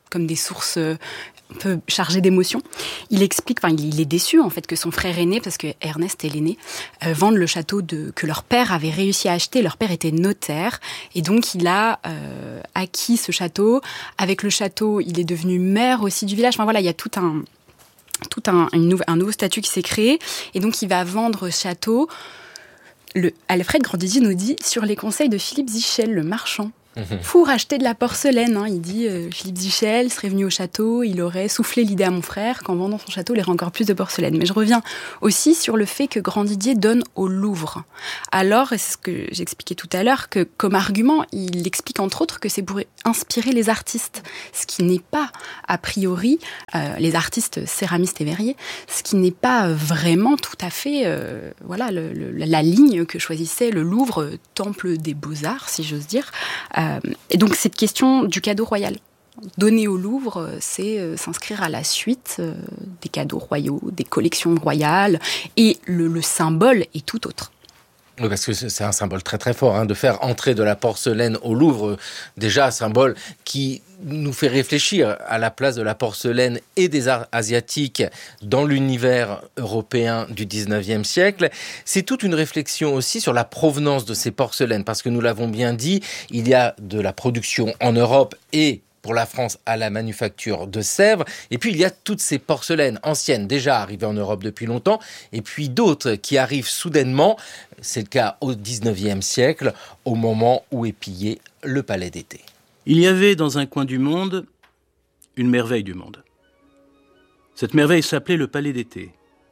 comme des sources euh, un peu chargées d'émotions. Il explique, enfin, il est déçu en fait que son frère aîné, parce que Ernest est l'aîné, euh, vendent le château de, que leur père avait réussi à acheter. Leur père était notaire et donc il a euh, acquis ce château. Avec le château, il est devenu maire aussi du village. Enfin voilà, il y a tout un tout un, une nou- un nouveau statut qui s'est créé et donc il va vendre ce château. Le Alfred Grandidier nous dit sur les conseils de Philippe Zichel, le marchand. Pour acheter de la porcelaine, hein. Il dit euh, Philippe Zichel serait venu au château, il aurait soufflé l'idée à mon frère qu'en vendant son château, il aurait encore plus de porcelaine. Mais je reviens aussi sur le fait que Grandidier donne au Louvre. Alors, c'est ce que j'expliquais tout à l'heure, que comme argument, il explique entre autres que c'est pour inspirer les artistes, ce qui n'est pas a priori euh, les artistes céramistes et verriers, ce qui n'est pas vraiment tout à fait euh, voilà le, le, la ligne que choisissait le Louvre, temple des beaux-arts, si j'ose dire. Euh, Et donc cette question du cadeau royal, donner au Louvre, c'est euh, s'inscrire à la suite euh, des cadeaux royaux, des collections royales, et le, le symbole est tout autre. Oui, parce que c'est un symbole très très fort, hein, de faire entrer de la porcelaine au Louvre, déjà un symbole qui nous fait réfléchir à la place de la porcelaine et des arts asiatiques dans l'univers européen du dix-neuvième siècle. C'est toute une réflexion aussi sur la provenance de ces porcelaines, parce que nous l'avons bien dit, il y a de la production en Europe et pour la France à la manufacture de Sèvres. Et puis il y a toutes ces porcelaines anciennes déjà arrivées en Europe depuis longtemps, et puis d'autres qui arrivent soudainement. C'est le cas au dix-neuvième siècle, au moment où est pillé le Palais d'été. Il y avait dans un coin du monde une merveille du monde. Cette merveille s'appelait le Palais d'été.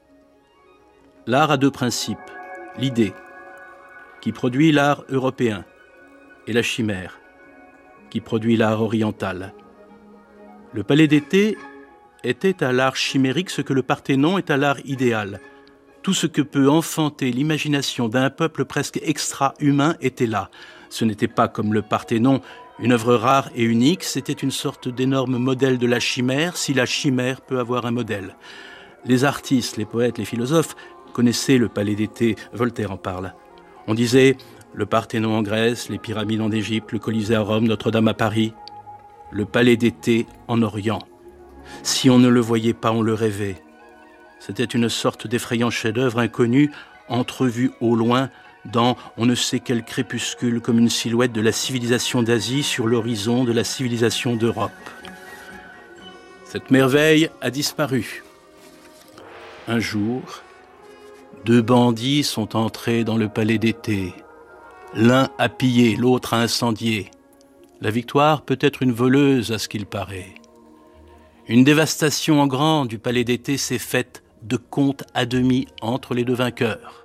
L'art a deux principes. L'idée, qui produit l'art européen, et la chimère, qui produit l'art oriental. Le Palais d'été était à l'art chimérique ce que le Parthénon est à l'art idéal. Tout ce que peut enfanter l'imagination d'un peuple presque extra-humain était là. Ce n'était pas comme le Parthénon, une œuvre rare et unique, c'était une sorte d'énorme modèle de la chimère, si la chimère peut avoir un modèle. Les artistes, les poètes, les philosophes connaissaient le Palais d'été, Voltaire en parle. On disait le Parthénon en Grèce, les pyramides en Égypte, le Colisée à Rome, Notre-Dame à Paris, le Palais d'été en Orient. Si on ne le voyait pas, on le rêvait. C'était une sorte d'effrayant chef-d'œuvre inconnu, entrevu au loin, dans on ne sait quel crépuscule, comme une silhouette de la civilisation d'Asie sur l'horizon de la civilisation d'Europe. Cette merveille a disparu. Un jour, deux bandits sont entrés dans le Palais d'été. L'un a pillé, l'autre a incendié. La victoire peut être une voleuse à ce qu'il paraît. Une dévastation en grand du Palais d'été s'est faite de compte à demi entre les deux vainqueurs.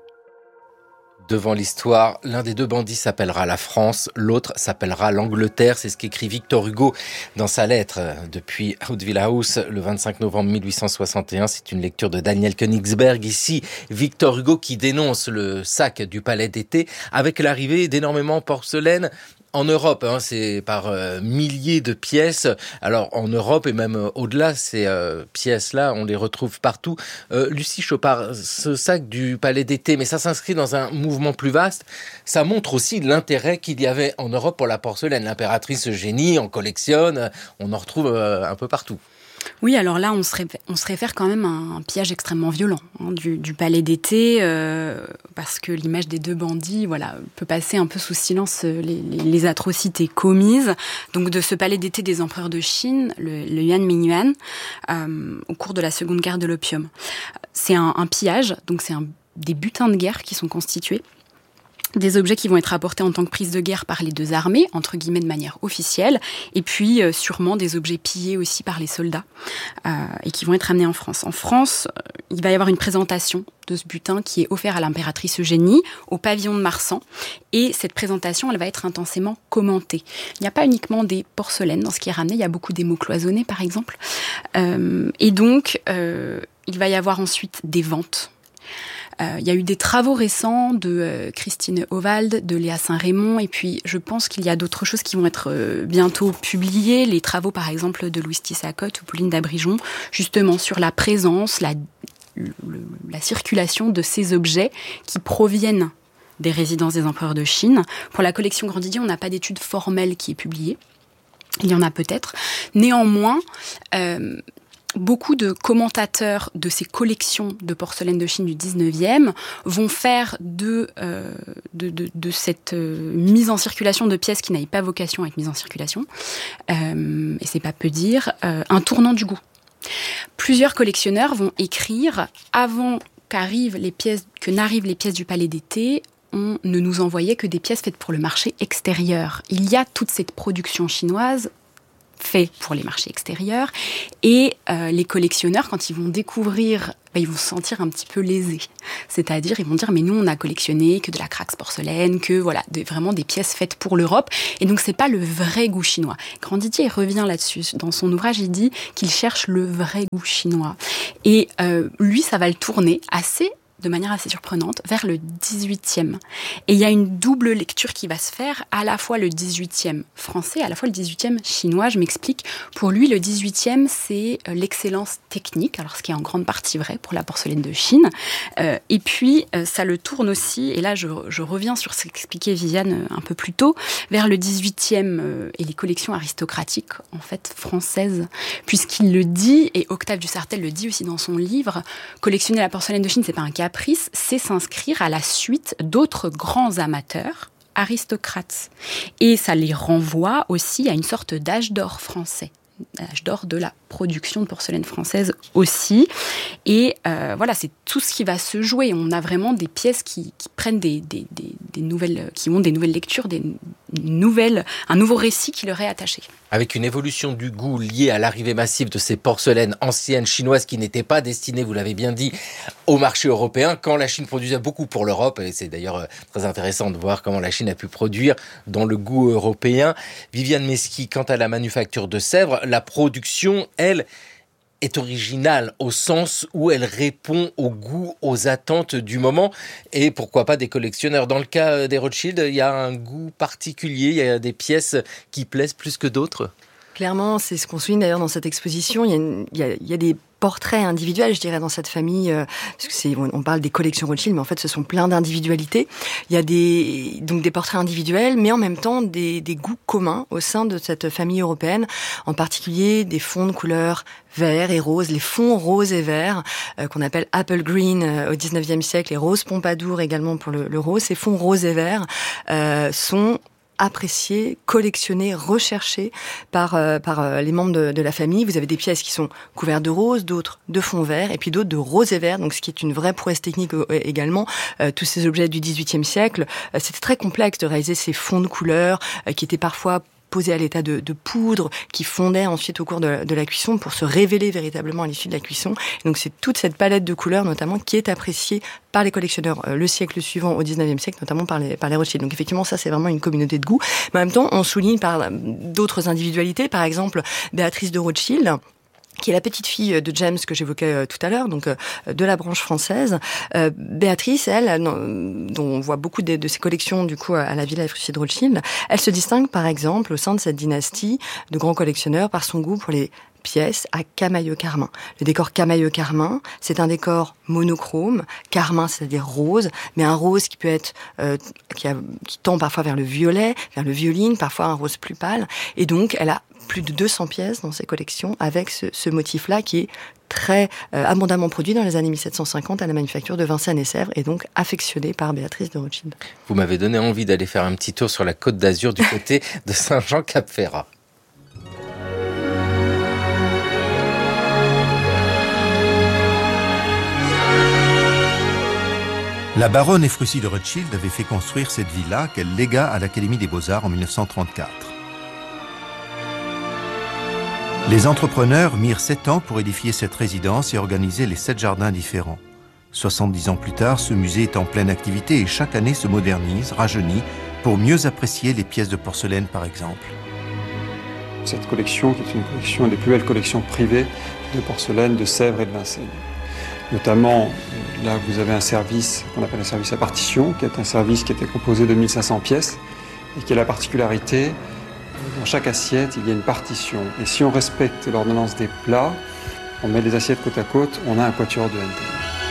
Devant l'histoire, l'un des deux bandits s'appellera la France, l'autre s'appellera l'Angleterre. C'est ce qu'écrit Victor Hugo dans sa lettre depuis Hauteville House le vingt-cinq novembre mille huit cent soixante et un. C'est une lecture de Daniel Königsberg. Ici, Victor Hugo qui dénonce le sac du Palais d'été avec l'arrivée d'énormément de porcelaine en Europe, hein, c'est par euh, milliers de pièces. Alors en Europe et même euh, au-delà, ces euh, pièces-là, on les retrouve partout. Euh, Lucie Chopard, ce sac du Palais d'été, mais ça s'inscrit dans un mouvement plus vaste. Ça montre aussi l'intérêt qu'il y avait en Europe pour la porcelaine. L'impératrice Eugénie en collectionne, on en retrouve euh, un peu partout. Oui, alors là, on se, réfère, on se réfère quand même à un pillage extrêmement violent hein, du, du Palais d'été, euh, parce que l'image des deux bandits, voilà, peut passer un peu sous silence les, les, les atrocités commises. Donc, de ce Palais d'été des empereurs de Chine, le, le Yuan Mingyuan, euh, au cours de la Seconde Guerre de l'opium. C'est un, un pillage, donc c'est un, des butins de guerre qui sont constitués. Des objets qui vont être apportés en tant que prise de guerre par les deux armées, entre guillemets de manière officielle, et puis euh, sûrement des objets pillés aussi par les soldats, euh, et qui vont être amenés en France. En France, euh, il va y avoir une présentation de ce butin qui est offert à l'impératrice Eugénie, au pavillon de Marsan, et cette présentation, elle va être intensément commentée. Il n'y a pas uniquement des porcelaines dans ce qui est ramené, il y a beaucoup d'émaux cloisonnés par exemple, euh, et donc euh, il va y avoir ensuite des ventes. Euh, il y a eu des travaux récents de euh, Christine Ovald, de Léa Saint-Raymond, et puis je pense qu'il y a d'autres choses qui vont être euh, bientôt publiées, les travaux par exemple de Louis Tissacotte ou Pauline d'Abrijon, justement sur la présence, la, le, la circulation de ces objets qui proviennent des résidences des empereurs de Chine. Pour la collection Grandidier, on n'a pas d'étude formelle qui est publiée. Il y en a peut-être. Néanmoins, euh, beaucoup de commentateurs de ces collections de porcelaine de Chine du dix-neuvième vont faire de, euh, de, de, de cette euh, mise en circulation de pièces qui n'avaient pas vocation à être mise en circulation, euh, et c'est pas peu dire, euh, un tournant du goût. Plusieurs collectionneurs vont écrire avant qu'arrivent les pièces, que n'arrivent les pièces du Palais d'été, on ne nous envoyait que des pièces faites pour le marché extérieur. Il y a toute cette production chinoise fait pour les marchés extérieurs, et euh, les collectionneurs, quand ils vont découvrir, bah, ils vont se sentir un petit peu lésés. C'est-à-dire, ils vont dire, mais nous, on a collectionné que de la craxe porcelaine, que voilà, des, vraiment des pièces faites pour l'Europe, et donc c'est pas le vrai goût chinois. Grandidier revient là-dessus. Dans son ouvrage, il dit qu'il cherche le vrai goût chinois. Et euh, lui, ça va le tourner assez de manière assez surprenante, vers le dix-huitième. Et il y a une double lecture qui va se faire, à la fois le dix-huitième français, à la fois le dix-huitième chinois. Je m'explique. Pour lui, le dix-huitième, c'est l'excellence technique, alors ce qui est en grande partie vrai pour la porcelaine de Chine. Euh, et puis, euh, ça le tourne aussi, et là, je, je reviens sur ce qu'expliquait Viviane un peu plus tôt, vers le dix-huitième euh, et les collections aristocratiques, en fait, françaises, puisqu'il le dit, et Octave Dussartel le dit aussi dans son livre, collectionner la porcelaine de Chine, c'est pas un cas caprice, c'est s'inscrire à la suite d'autres grands amateurs, aristocrates. Et ça les renvoie aussi à une sorte d'âge d'or français, l'âge d'or de la production de porcelaine française aussi. Et euh, voilà, c'est tout ce qui va se jouer. On a vraiment des pièces qui, qui prennent des, des, des, des nouvelles, qui ont des nouvelles lectures, des nouvelles, un nouveau récit qui leur est attaché. Avec une évolution du goût liée à l'arrivée massive de ces porcelaines anciennes chinoises qui n'étaient pas destinées, vous l'avez bien dit, au marché européen, quand la Chine produisait beaucoup pour l'Europe, et c'est d'ailleurs très intéressant de voir comment la Chine a pu produire dans le goût européen. Viviane Meski, quant à la manufacture de Sèvres, la production, elle, est originale au sens où elle répond au goût, aux attentes du moment, et pourquoi pas des collectionneurs. Dans le cas des Rothschild, il y a un goût particulier, il y a des pièces qui plaisent plus que d'autres. Clairement, c'est ce qu'on souligne d'ailleurs dans cette exposition. Il y a, une, il y a, il y a des portraits individuels, je dirais, dans cette famille, euh, parce que c'est, on parle des collections Rothschild, mais en fait, ce sont plein d'individualités. Il y a des, donc des portraits individuels, mais en même temps, des, des goûts communs au sein de cette famille européenne, en particulier des fonds de couleur vert et rose, les fonds roses et verts, euh, qu'on appelle apple green euh, au dix-neuvième siècle, et rose pompadour également pour le, le rose. Ces fonds roses et verts euh, sont appréciés, collectionnés, recherchés par euh, par euh, les membres de, de la famille. Vous avez des pièces qui sont couvertes de rose, d'autres de fond vert, et puis d'autres de rose et vert, donc ce qui est une vraie prouesse technique euh, également. Euh, tous ces objets du dix-huitième siècle, euh, c'était très complexe de réaliser ces fonds de couleurs euh, qui étaient parfois posés à l'état de, de poudre, qui fondaient ensuite au cours de, de la cuisson pour se révéler véritablement à l'issue de la cuisson. Et donc c'est toute cette palette de couleurs notamment qui est appréciée par les collectionneurs euh, le siècle suivant, au dix-neuvième siècle, notamment par les, par les Rothschild. Donc effectivement, ça c'est vraiment une communauté de goût. Mais en même temps, on souligne par d'autres individualités, par exemple Béatrice de Rothschild, qui est la petite fille de James que j'évoquais euh, tout à l'heure, donc euh, de la branche française. Euh, Béatrice, elle, euh, dont on voit beaucoup de, de ses collections du coup à la Villa Fruitier de Rothschild, elle se distingue par exemple au sein de cette dynastie de grands collectionneurs par son goût pour les pièces à camailleux carmin. Le décor camailleux carmin, c'est un décor monochrome, carmin c'est-à-dire rose, mais un rose qui peut être euh, qui, a, qui tend parfois vers le violet, vers le violine, parfois un rose plus pâle, et donc elle a plus de deux cents pièces dans ses collections avec ce, ce motif-là qui est très euh, abondamment produit dans les années mille sept cent cinquante à la manufacture de Vincennes et Sèvres et donc affectionné par Béatrice de Rothschild. Vous m'avez donné envie d'aller faire un petit tour sur la Côte d'Azur du côté de Saint-Jean-Cap-Ferrat. La baronne Ephrussi de Rothschild avait fait construire cette villa qu'elle légua à l'Académie des Beaux-Arts en mille neuf cent trente-quatre. Les entrepreneurs mirent sept ans pour édifier cette résidence et organiser les sept jardins différents. soixante-dix ans plus tard, ce musée est en pleine activité et chaque année se modernise, rajeunit, pour mieux apprécier les pièces de porcelaine par exemple. Cette collection, qui est une collection des plus belles collections privées de porcelaine de Sèvres et de Vincennes. Notamment, là vous avez un service qu'on appelle un service à partition, qui est un service qui était composé de mille cinq cents pièces et qui a la particularité, dans chaque assiette, il y a une partition. Et si on respecte l'ordonnance des plats, on met les assiettes côte à côte, on a un quatuor de Handel.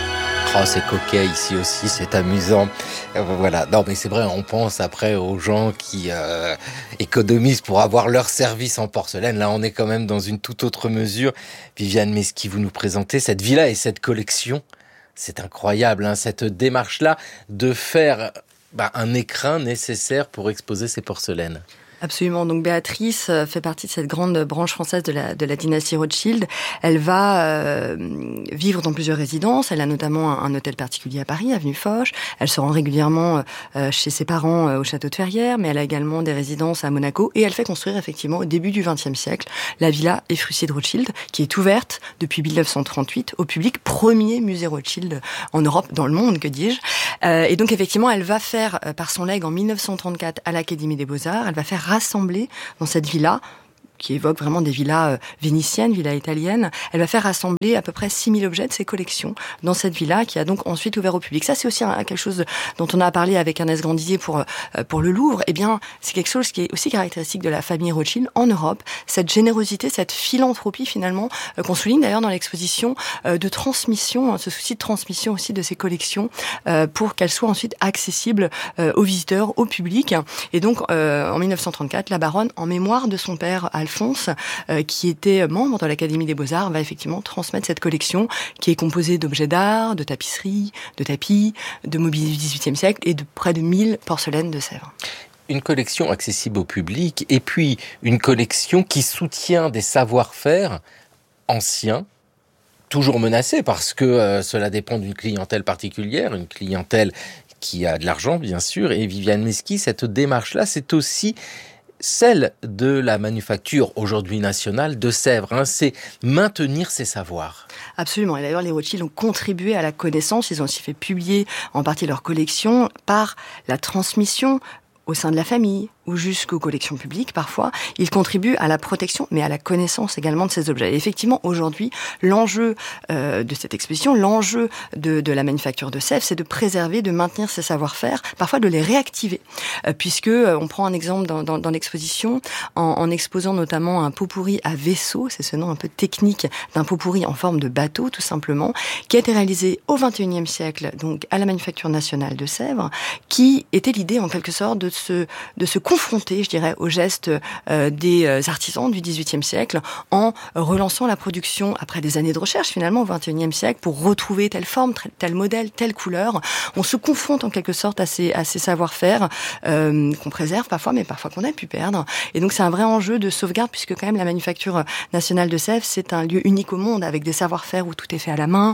Oh, c'est coquet ici aussi, c'est amusant. Euh, voilà. Non, mais c'est vrai, on pense après aux gens qui euh, économisent pour avoir leur service en porcelaine. Là, on est quand même dans une toute autre mesure. Viviane Mesqui, vous nous présentez cette villa et cette collection. C'est incroyable, hein, cette démarche-là de faire bah, un écrin nécessaire pour exposer ces porcelaines. Absolument. Donc Béatrice fait partie de cette grande branche française de la, de la dynastie Rothschild. Elle va euh, vivre dans plusieurs résidences. Elle a notamment un, un hôtel particulier à Paris, avenue Foch. Elle se rend régulièrement euh, chez ses parents euh, au château de Ferrières, mais elle a également des résidences à Monaco. Et elle fait construire effectivement au début du vingtième siècle la villa Ephrussi de Rothschild, qui est ouverte depuis mille neuf cent trente-huit au public, premier musée Rothschild en Europe, dans le monde, que dis-je. Euh, et donc effectivement, elle va faire, euh, par son legs en mille neuf cent trente-quatre à l'Académie des Beaux-Arts, elle va faire rassembler dans cette villa, qui évoque vraiment des villas euh, vénitiennes, villas italiennes. Elle va faire rassembler à peu près six mille objets de ses collections dans cette villa, qui a donc ensuite ouvert au public. Ça, c'est aussi un, quelque chose dont on a parlé avec Ernest Grandidier pour, euh, pour le Louvre. Eh bien, c'est quelque chose qui est aussi caractéristique de la famille Rothschild en Europe. Cette générosité, cette philanthropie, finalement, euh, qu'on souligne d'ailleurs dans l'exposition, euh, de transmission, hein, ce souci de transmission aussi de ces collections, euh, pour qu'elles soient ensuite accessibles euh, aux visiteurs, au public. Et donc, euh, en mille neuf cent trente-quatre, la baronne, en mémoire de son père, Alphonse, euh, qui était membre de l'Académie des Beaux-Arts, va effectivement transmettre cette collection qui est composée d'objets d'art, de tapisseries, de tapis, de mobilier du dix-huitième siècle et de près de mille porcelaines de Sèvres. Une collection accessible au public et puis une collection qui soutient des savoir-faire anciens, toujours menacés parce que euh, cela dépend d'une clientèle particulière, une clientèle qui a de l'argent bien sûr. Et Viviane Mesqui, cette démarche-là, c'est aussi celle de la manufacture aujourd'hui nationale de Sèvres, hein, c'est maintenir ses savoirs. Absolument. Et d'ailleurs, les Rothschild ont contribué à la connaissance. Ils ont aussi fait publier en partie leur collection par la transmission au sein de la famille ou jusqu'aux collections publiques parfois. Ils contribuent à la protection, mais à la connaissance également de ces objets. Et effectivement, aujourd'hui, l'enjeu euh, de cette exposition, l'enjeu de, de la manufacture de Sèvres, c'est de préserver, de maintenir ces savoir-faire, parfois de les réactiver. Euh, puisque, euh, on prend un exemple dans, dans, dans l'exposition, en, en exposant notamment un pot-pourri à vaisseau, c'est ce nom un peu technique d'un pot-pourri en forme de bateau, tout simplement, qui a été réalisé au vingt et unième siècle, donc à la Manufacture nationale de Sèvres, qui était l'idée, en quelque sorte, de se, de se confronter, je dirais, aux gestes euh, des artisans du dix-huitième siècle en relançant la production après des années de recherche, finalement, au vingt et unième siècle, pour retrouver telle forme, tel modèle, telle couleur. On se confronte, en quelque sorte, à ces, à ces savoir-faire euh, qu'on préserve parfois, mais parfois qu'on a pu perdre. Et donc, c'est un vrai enjeu de sauvegarde, puisque quand même, la Manufacture nationale de Sèvres, c'est un lieu unique au monde, avec des savoir-faire où tout est fait à la main.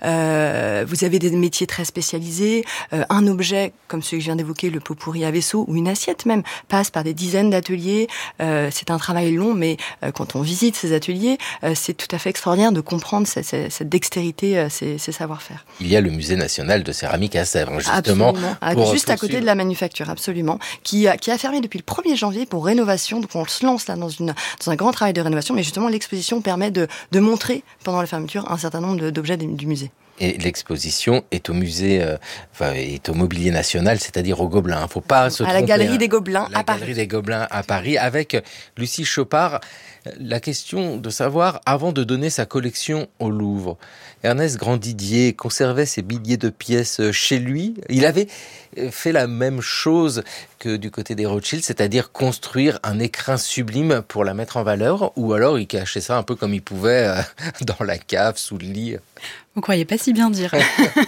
Euh, vous avez des métiers très spécialisés. Euh, un objet, comme celui que je viens d'évoquer, le pot-pourri à vaisseau, ou une assiette même, passe par des dizaines d'ateliers. Euh, c'est un travail long, mais euh, quand on visite ces ateliers, euh, c'est tout à fait extraordinaire de comprendre cette, cette, cette dextérité, euh, ces, ces savoir-faire. Il y a le musée national de céramique à Sèvres, justement. Absolument. Juste à côté de la manufacture, absolument. Qui a, qui a fermé depuis le premier janvier pour rénovation. Donc on se lance là dans, une, dans un grand travail de rénovation, mais justement l'exposition permet de, de montrer pendant la fermeture un certain nombre de, d'objets du, du musée. Et l'exposition est au musée, euh, enfin, est au Mobilier National, c'est-à-dire au Gobelin. Il ne faut pas se tromper. À la Galerie des Gobelins la à Paris. Galerie des Gobelins à Paris, avec Lucie Chopard. La question de savoir, avant de donner sa collection au Louvre, Ernest Grandidier conservait ses billets de pièces chez lui. Il avait fait la même chose que du côté des Rothschild, c'est-à-dire construire un écrin sublime pour la mettre en valeur, ou alors il cachait ça un peu comme il pouvait euh, dans la cave, sous le lit. Vous croyez pas si bien dire.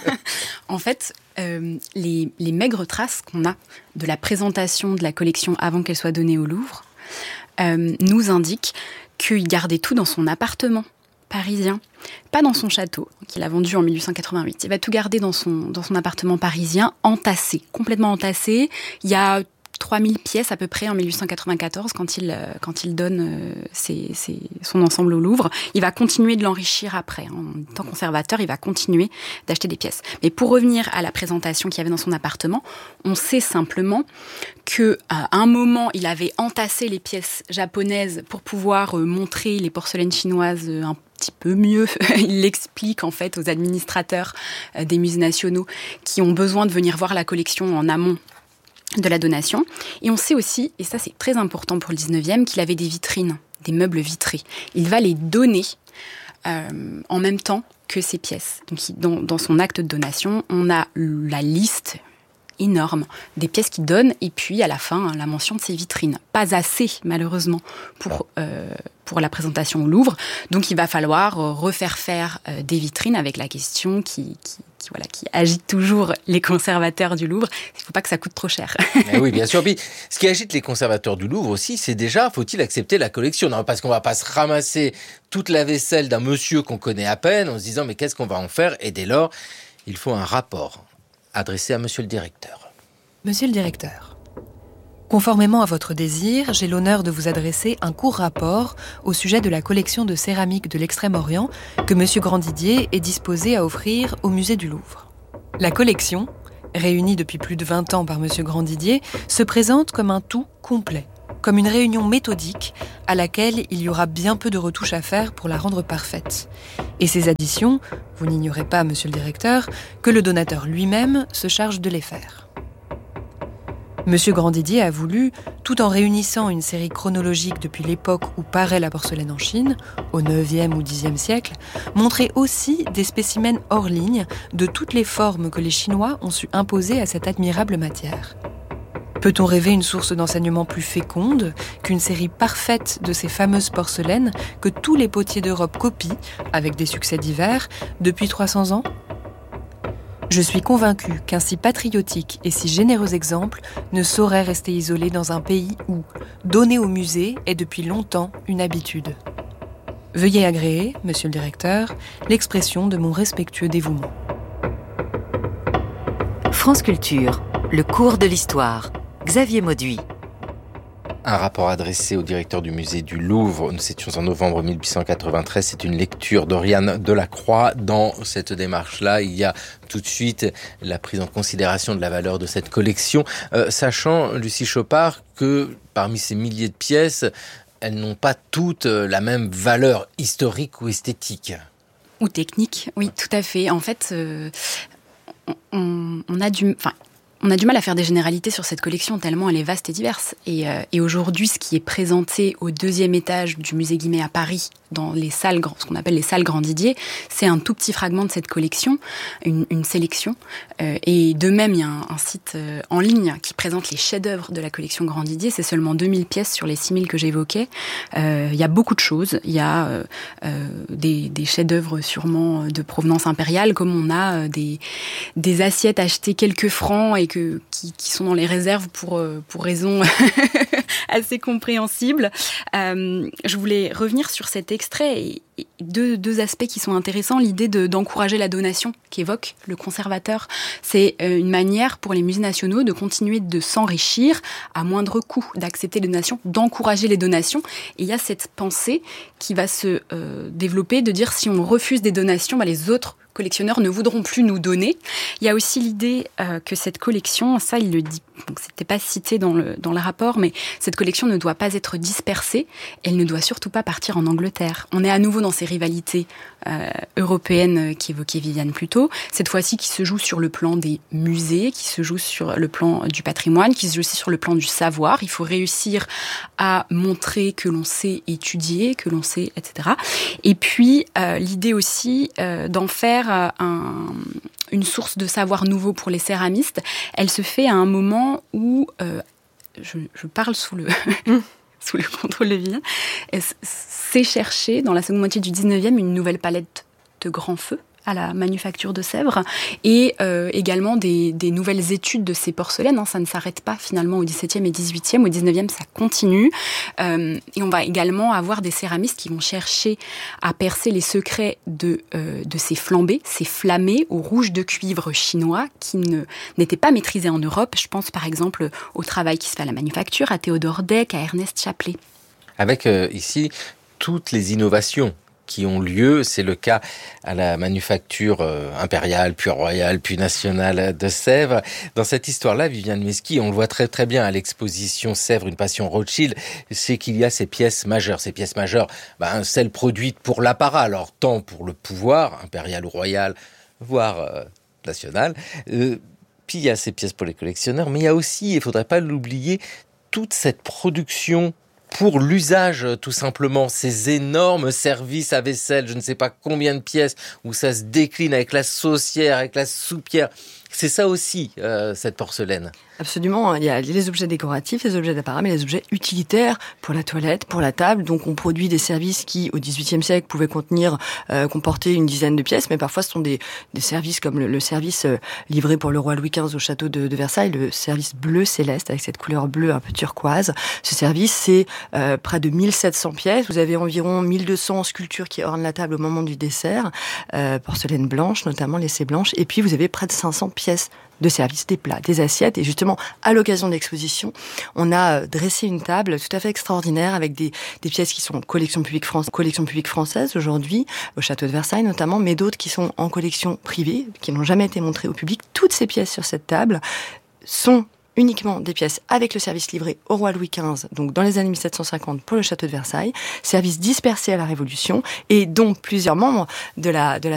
En fait, euh, les, les maigres traces qu'on a de la présentation de la collection avant qu'elle soit donnée au Louvre euh, nous indiquent qu'il gardait tout dans son appartement parisien, pas dans son château, qu'il a vendu en mille huit cent quatre-vingt-huit. Il va tout garder dans son, dans son appartement parisien, entassé, complètement entassé. Il y a trois mille pièces à peu près en mille huit cent quatre-vingt-quatorze quand il, quand il donne ses, ses, son ensemble au Louvre. Il va continuer de l'enrichir après. En tant que conservateur, il va continuer d'acheter des pièces. Mais pour revenir à la présentation qu'il y avait dans son appartement, on sait simplement qu'à un moment, il avait entassé les pièces japonaises pour pouvoir montrer les porcelaines chinoises un petit peu mieux. Il l'explique en fait aux administrateurs des musées nationaux qui ont besoin de venir voir la collection en amont de la donation. Et on sait aussi, et ça c'est très important pour le dix-neuvième, qu'il avait des vitrines, des meubles vitrés. Il va les donner euh, en même temps que ces pièces. Donc, dans, dans son acte de donation, on a la liste énorme des pièces qu'il donne, et puis à la fin, la mention de ses vitrines. Pas assez, malheureusement, pour, euh, pour la présentation au Louvre. Donc, il va falloir refaire faire euh, des vitrines avec la question qui, qui, qui, voilà, qui agite toujours les conservateurs du Louvre. Il ne faut pas que ça coûte trop cher. Mais oui, bien sûr. Puis, ce qui agite les conservateurs du Louvre aussi, c'est déjà, faut-il accepter la collection ? Non, parce qu'on ne va pas se ramasser toute la vaisselle d'un monsieur qu'on connaît à peine en se disant, mais qu'est-ce qu'on va en faire ? Et dès lors, il faut un rapport adressé à monsieur le directeur. Monsieur le directeur, conformément à votre désir, j'ai l'honneur de vous adresser un court rapport au sujet de la collection de céramique de l'Extrême-Orient que monsieur Grandidier est disposé à offrir au musée du Louvre. La collection, réunie depuis plus de vingt ans par monsieur Grandidier, se présente comme un tout complet, comme une réunion méthodique à laquelle il y aura bien peu de retouches à faire pour la rendre parfaite. Et ces additions, vous n'ignorez pas, monsieur le directeur, que le donateur lui-même se charge de les faire. Monsieur Grandidier a voulu, tout en réunissant une série chronologique depuis l'époque où paraît la porcelaine en Chine, au neuvième ou dixième siècle, montrer aussi des spécimens hors ligne de toutes les formes que les Chinois ont su imposer à cette admirable matière. Peut-on rêver une source d'enseignement plus féconde qu'une série parfaite de ces fameuses porcelaines que tous les potiers d'Europe copient, avec des succès divers, depuis trois cents ans ? Je suis convaincue qu'un si patriotique et si généreux exemple ne saurait rester isolé dans un pays où donner au musée est depuis longtemps une habitude. Veuillez agréer, monsieur le directeur, l'expression de mon respectueux dévouement. France Culture, le cours de l'histoire. Xavier Mauduit. Un rapport adressé au directeur du musée du Louvre. Nous étions en novembre mille huit cent quatre-vingt-treize. C'est une lecture d'Oriane Delacroix. Dans cette démarche-là, il y a tout de suite la prise en considération de la valeur de cette collection, euh, sachant, Lucie Chopard, que parmi ces milliers de pièces, elles n'ont pas toutes la même valeur historique ou esthétique. Ou technique, oui, tout à fait. En fait, euh, on, on a du... Enfin, On a du mal à faire des généralités sur cette collection tellement elle est vaste et diverse. Et, euh, et aujourd'hui, ce qui est présenté au deuxième étage du musée Guimet à Paris, dans les salles, ce qu'on appelle les salles Grandidier, c'est un tout petit fragment de cette collection, une, une sélection. Euh, et de même, il y a un, un site euh, en ligne qui présente les chefs-d'œuvre de la collection Grandidier. C'est seulement deux mille pièces sur les six mille que j'évoquais. Euh, il y a beaucoup de choses. Il y a euh, euh, des, des chefs-d'œuvre sûrement de provenance impériale, comme on a euh, des, des assiettes achetées quelques francs et que, qui, qui sont dans les réserves pour, pour raisons assez compréhensibles. Euh, je voulais revenir sur cet extrait et, et deux, deux aspects qui sont intéressants. L'idée de, d'encourager la donation qu'évoque le conservateur. C'est euh, une manière pour les musées nationaux de continuer de s'enrichir à moindre coût, d'accepter les donations, d'encourager les donations. Et il y a cette pensée qui va se euh, développer de dire si on refuse des donations, bah, les autres collectionneurs ne voudront plus nous donner. Il y a aussi l'idée euh, que cette collection, ça il le dit, donc c'était pas cité dans le, dans le rapport, mais cette collection ne doit pas être dispersée, elle ne doit surtout pas partir en Angleterre. On est à nouveau dans ces rivalités euh, européennes qu'évoquait Viviane plus tôt, cette fois-ci qui se joue sur le plan des musées, qui se joue sur le plan du patrimoine, qui se joue aussi sur le plan du savoir. Il faut réussir à montrer que l'on sait étudier, que l'on sait, et cetera. Et puis, euh, l'idée aussi euh, d'en faire Un, une source de savoir nouveau pour les céramistes, elle se fait à un moment où, euh, je, je parle sous le, sous le contrôle de Viviane, c'est chercher, dans la seconde moitié du dix-neuvième, une nouvelle palette de grands feux à la manufacture de Sèvres, et euh, également des, des nouvelles études de ces porcelaines. Hein, ça ne s'arrête pas finalement au dix-septième et dix-huitième, au dix-neuvième ça continue. Euh, et on va également avoir des céramistes qui vont chercher à percer les secrets de, euh, de ces flambés, ces flammés au rouge de cuivre chinois qui ne, n'étaient pas maîtrisés en Europe. Je pense par exemple au travail qui se fait à la manufacture, à Théodore Deck, à Ernest Chapelet. Avec euh, ici toutes les innovations qui ont lieu. C'est le cas à la manufacture euh, impériale, puis royale, puis nationale de Sèvres. Dans cette histoire-là, Viviane Meski, on le voit très très bien à l'exposition Sèvres, une passion Rothschild, c'est qu'il y a ces pièces majeures. Ces pièces majeures, ben, celles produites pour l'apparat, alors tant pour le pouvoir, impérial ou royal, voire euh, national, euh, puis il y a ces pièces pour les collectionneurs, mais il y a aussi, il ne faudrait pas l'oublier, toute cette production pour l'usage, tout simplement, ces énormes services à vaisselle, je ne sais pas combien de pièces, où ça se décline avec la saucière, avec la soupière. C'est ça aussi, euh, cette porcelaine. Absolument, il y a les objets décoratifs, les objets d'apparat, mais les objets utilitaires pour la toilette, pour la table. Donc on produit des services qui, au dix-huitième siècle, pouvaient contenir, euh, comporter une dizaine de pièces, mais parfois ce sont des, des services comme le, le service euh, livré pour le roi Louis quinze au château de, de Versailles, le service bleu céleste avec cette couleur bleue un peu turquoise. Ce service, c'est euh, près de mille sept cents pièces. Vous avez environ mille deux cents sculptures qui ornent la table au moment du dessert, euh, porcelaine blanche, notamment laissée blanche, et puis vous avez près de cinq cents pièces de service, des plats, des assiettes. Et justement, à l'occasion de l'exposition, on a dressé une table tout à fait extraordinaire avec des, des pièces qui sont en collection publique, France, collection publique française aujourd'hui, au château de Versailles notamment, mais d'autres qui sont en collection privée, qui n'ont jamais été montrées au public. Toutes ces pièces sur cette table sont uniquement des pièces avec le service livré au roi Louis quinze, donc dans les années mille sept cent cinquante pour le château de Versailles, service dispersé à la Révolution et dont plusieurs membres de la, de la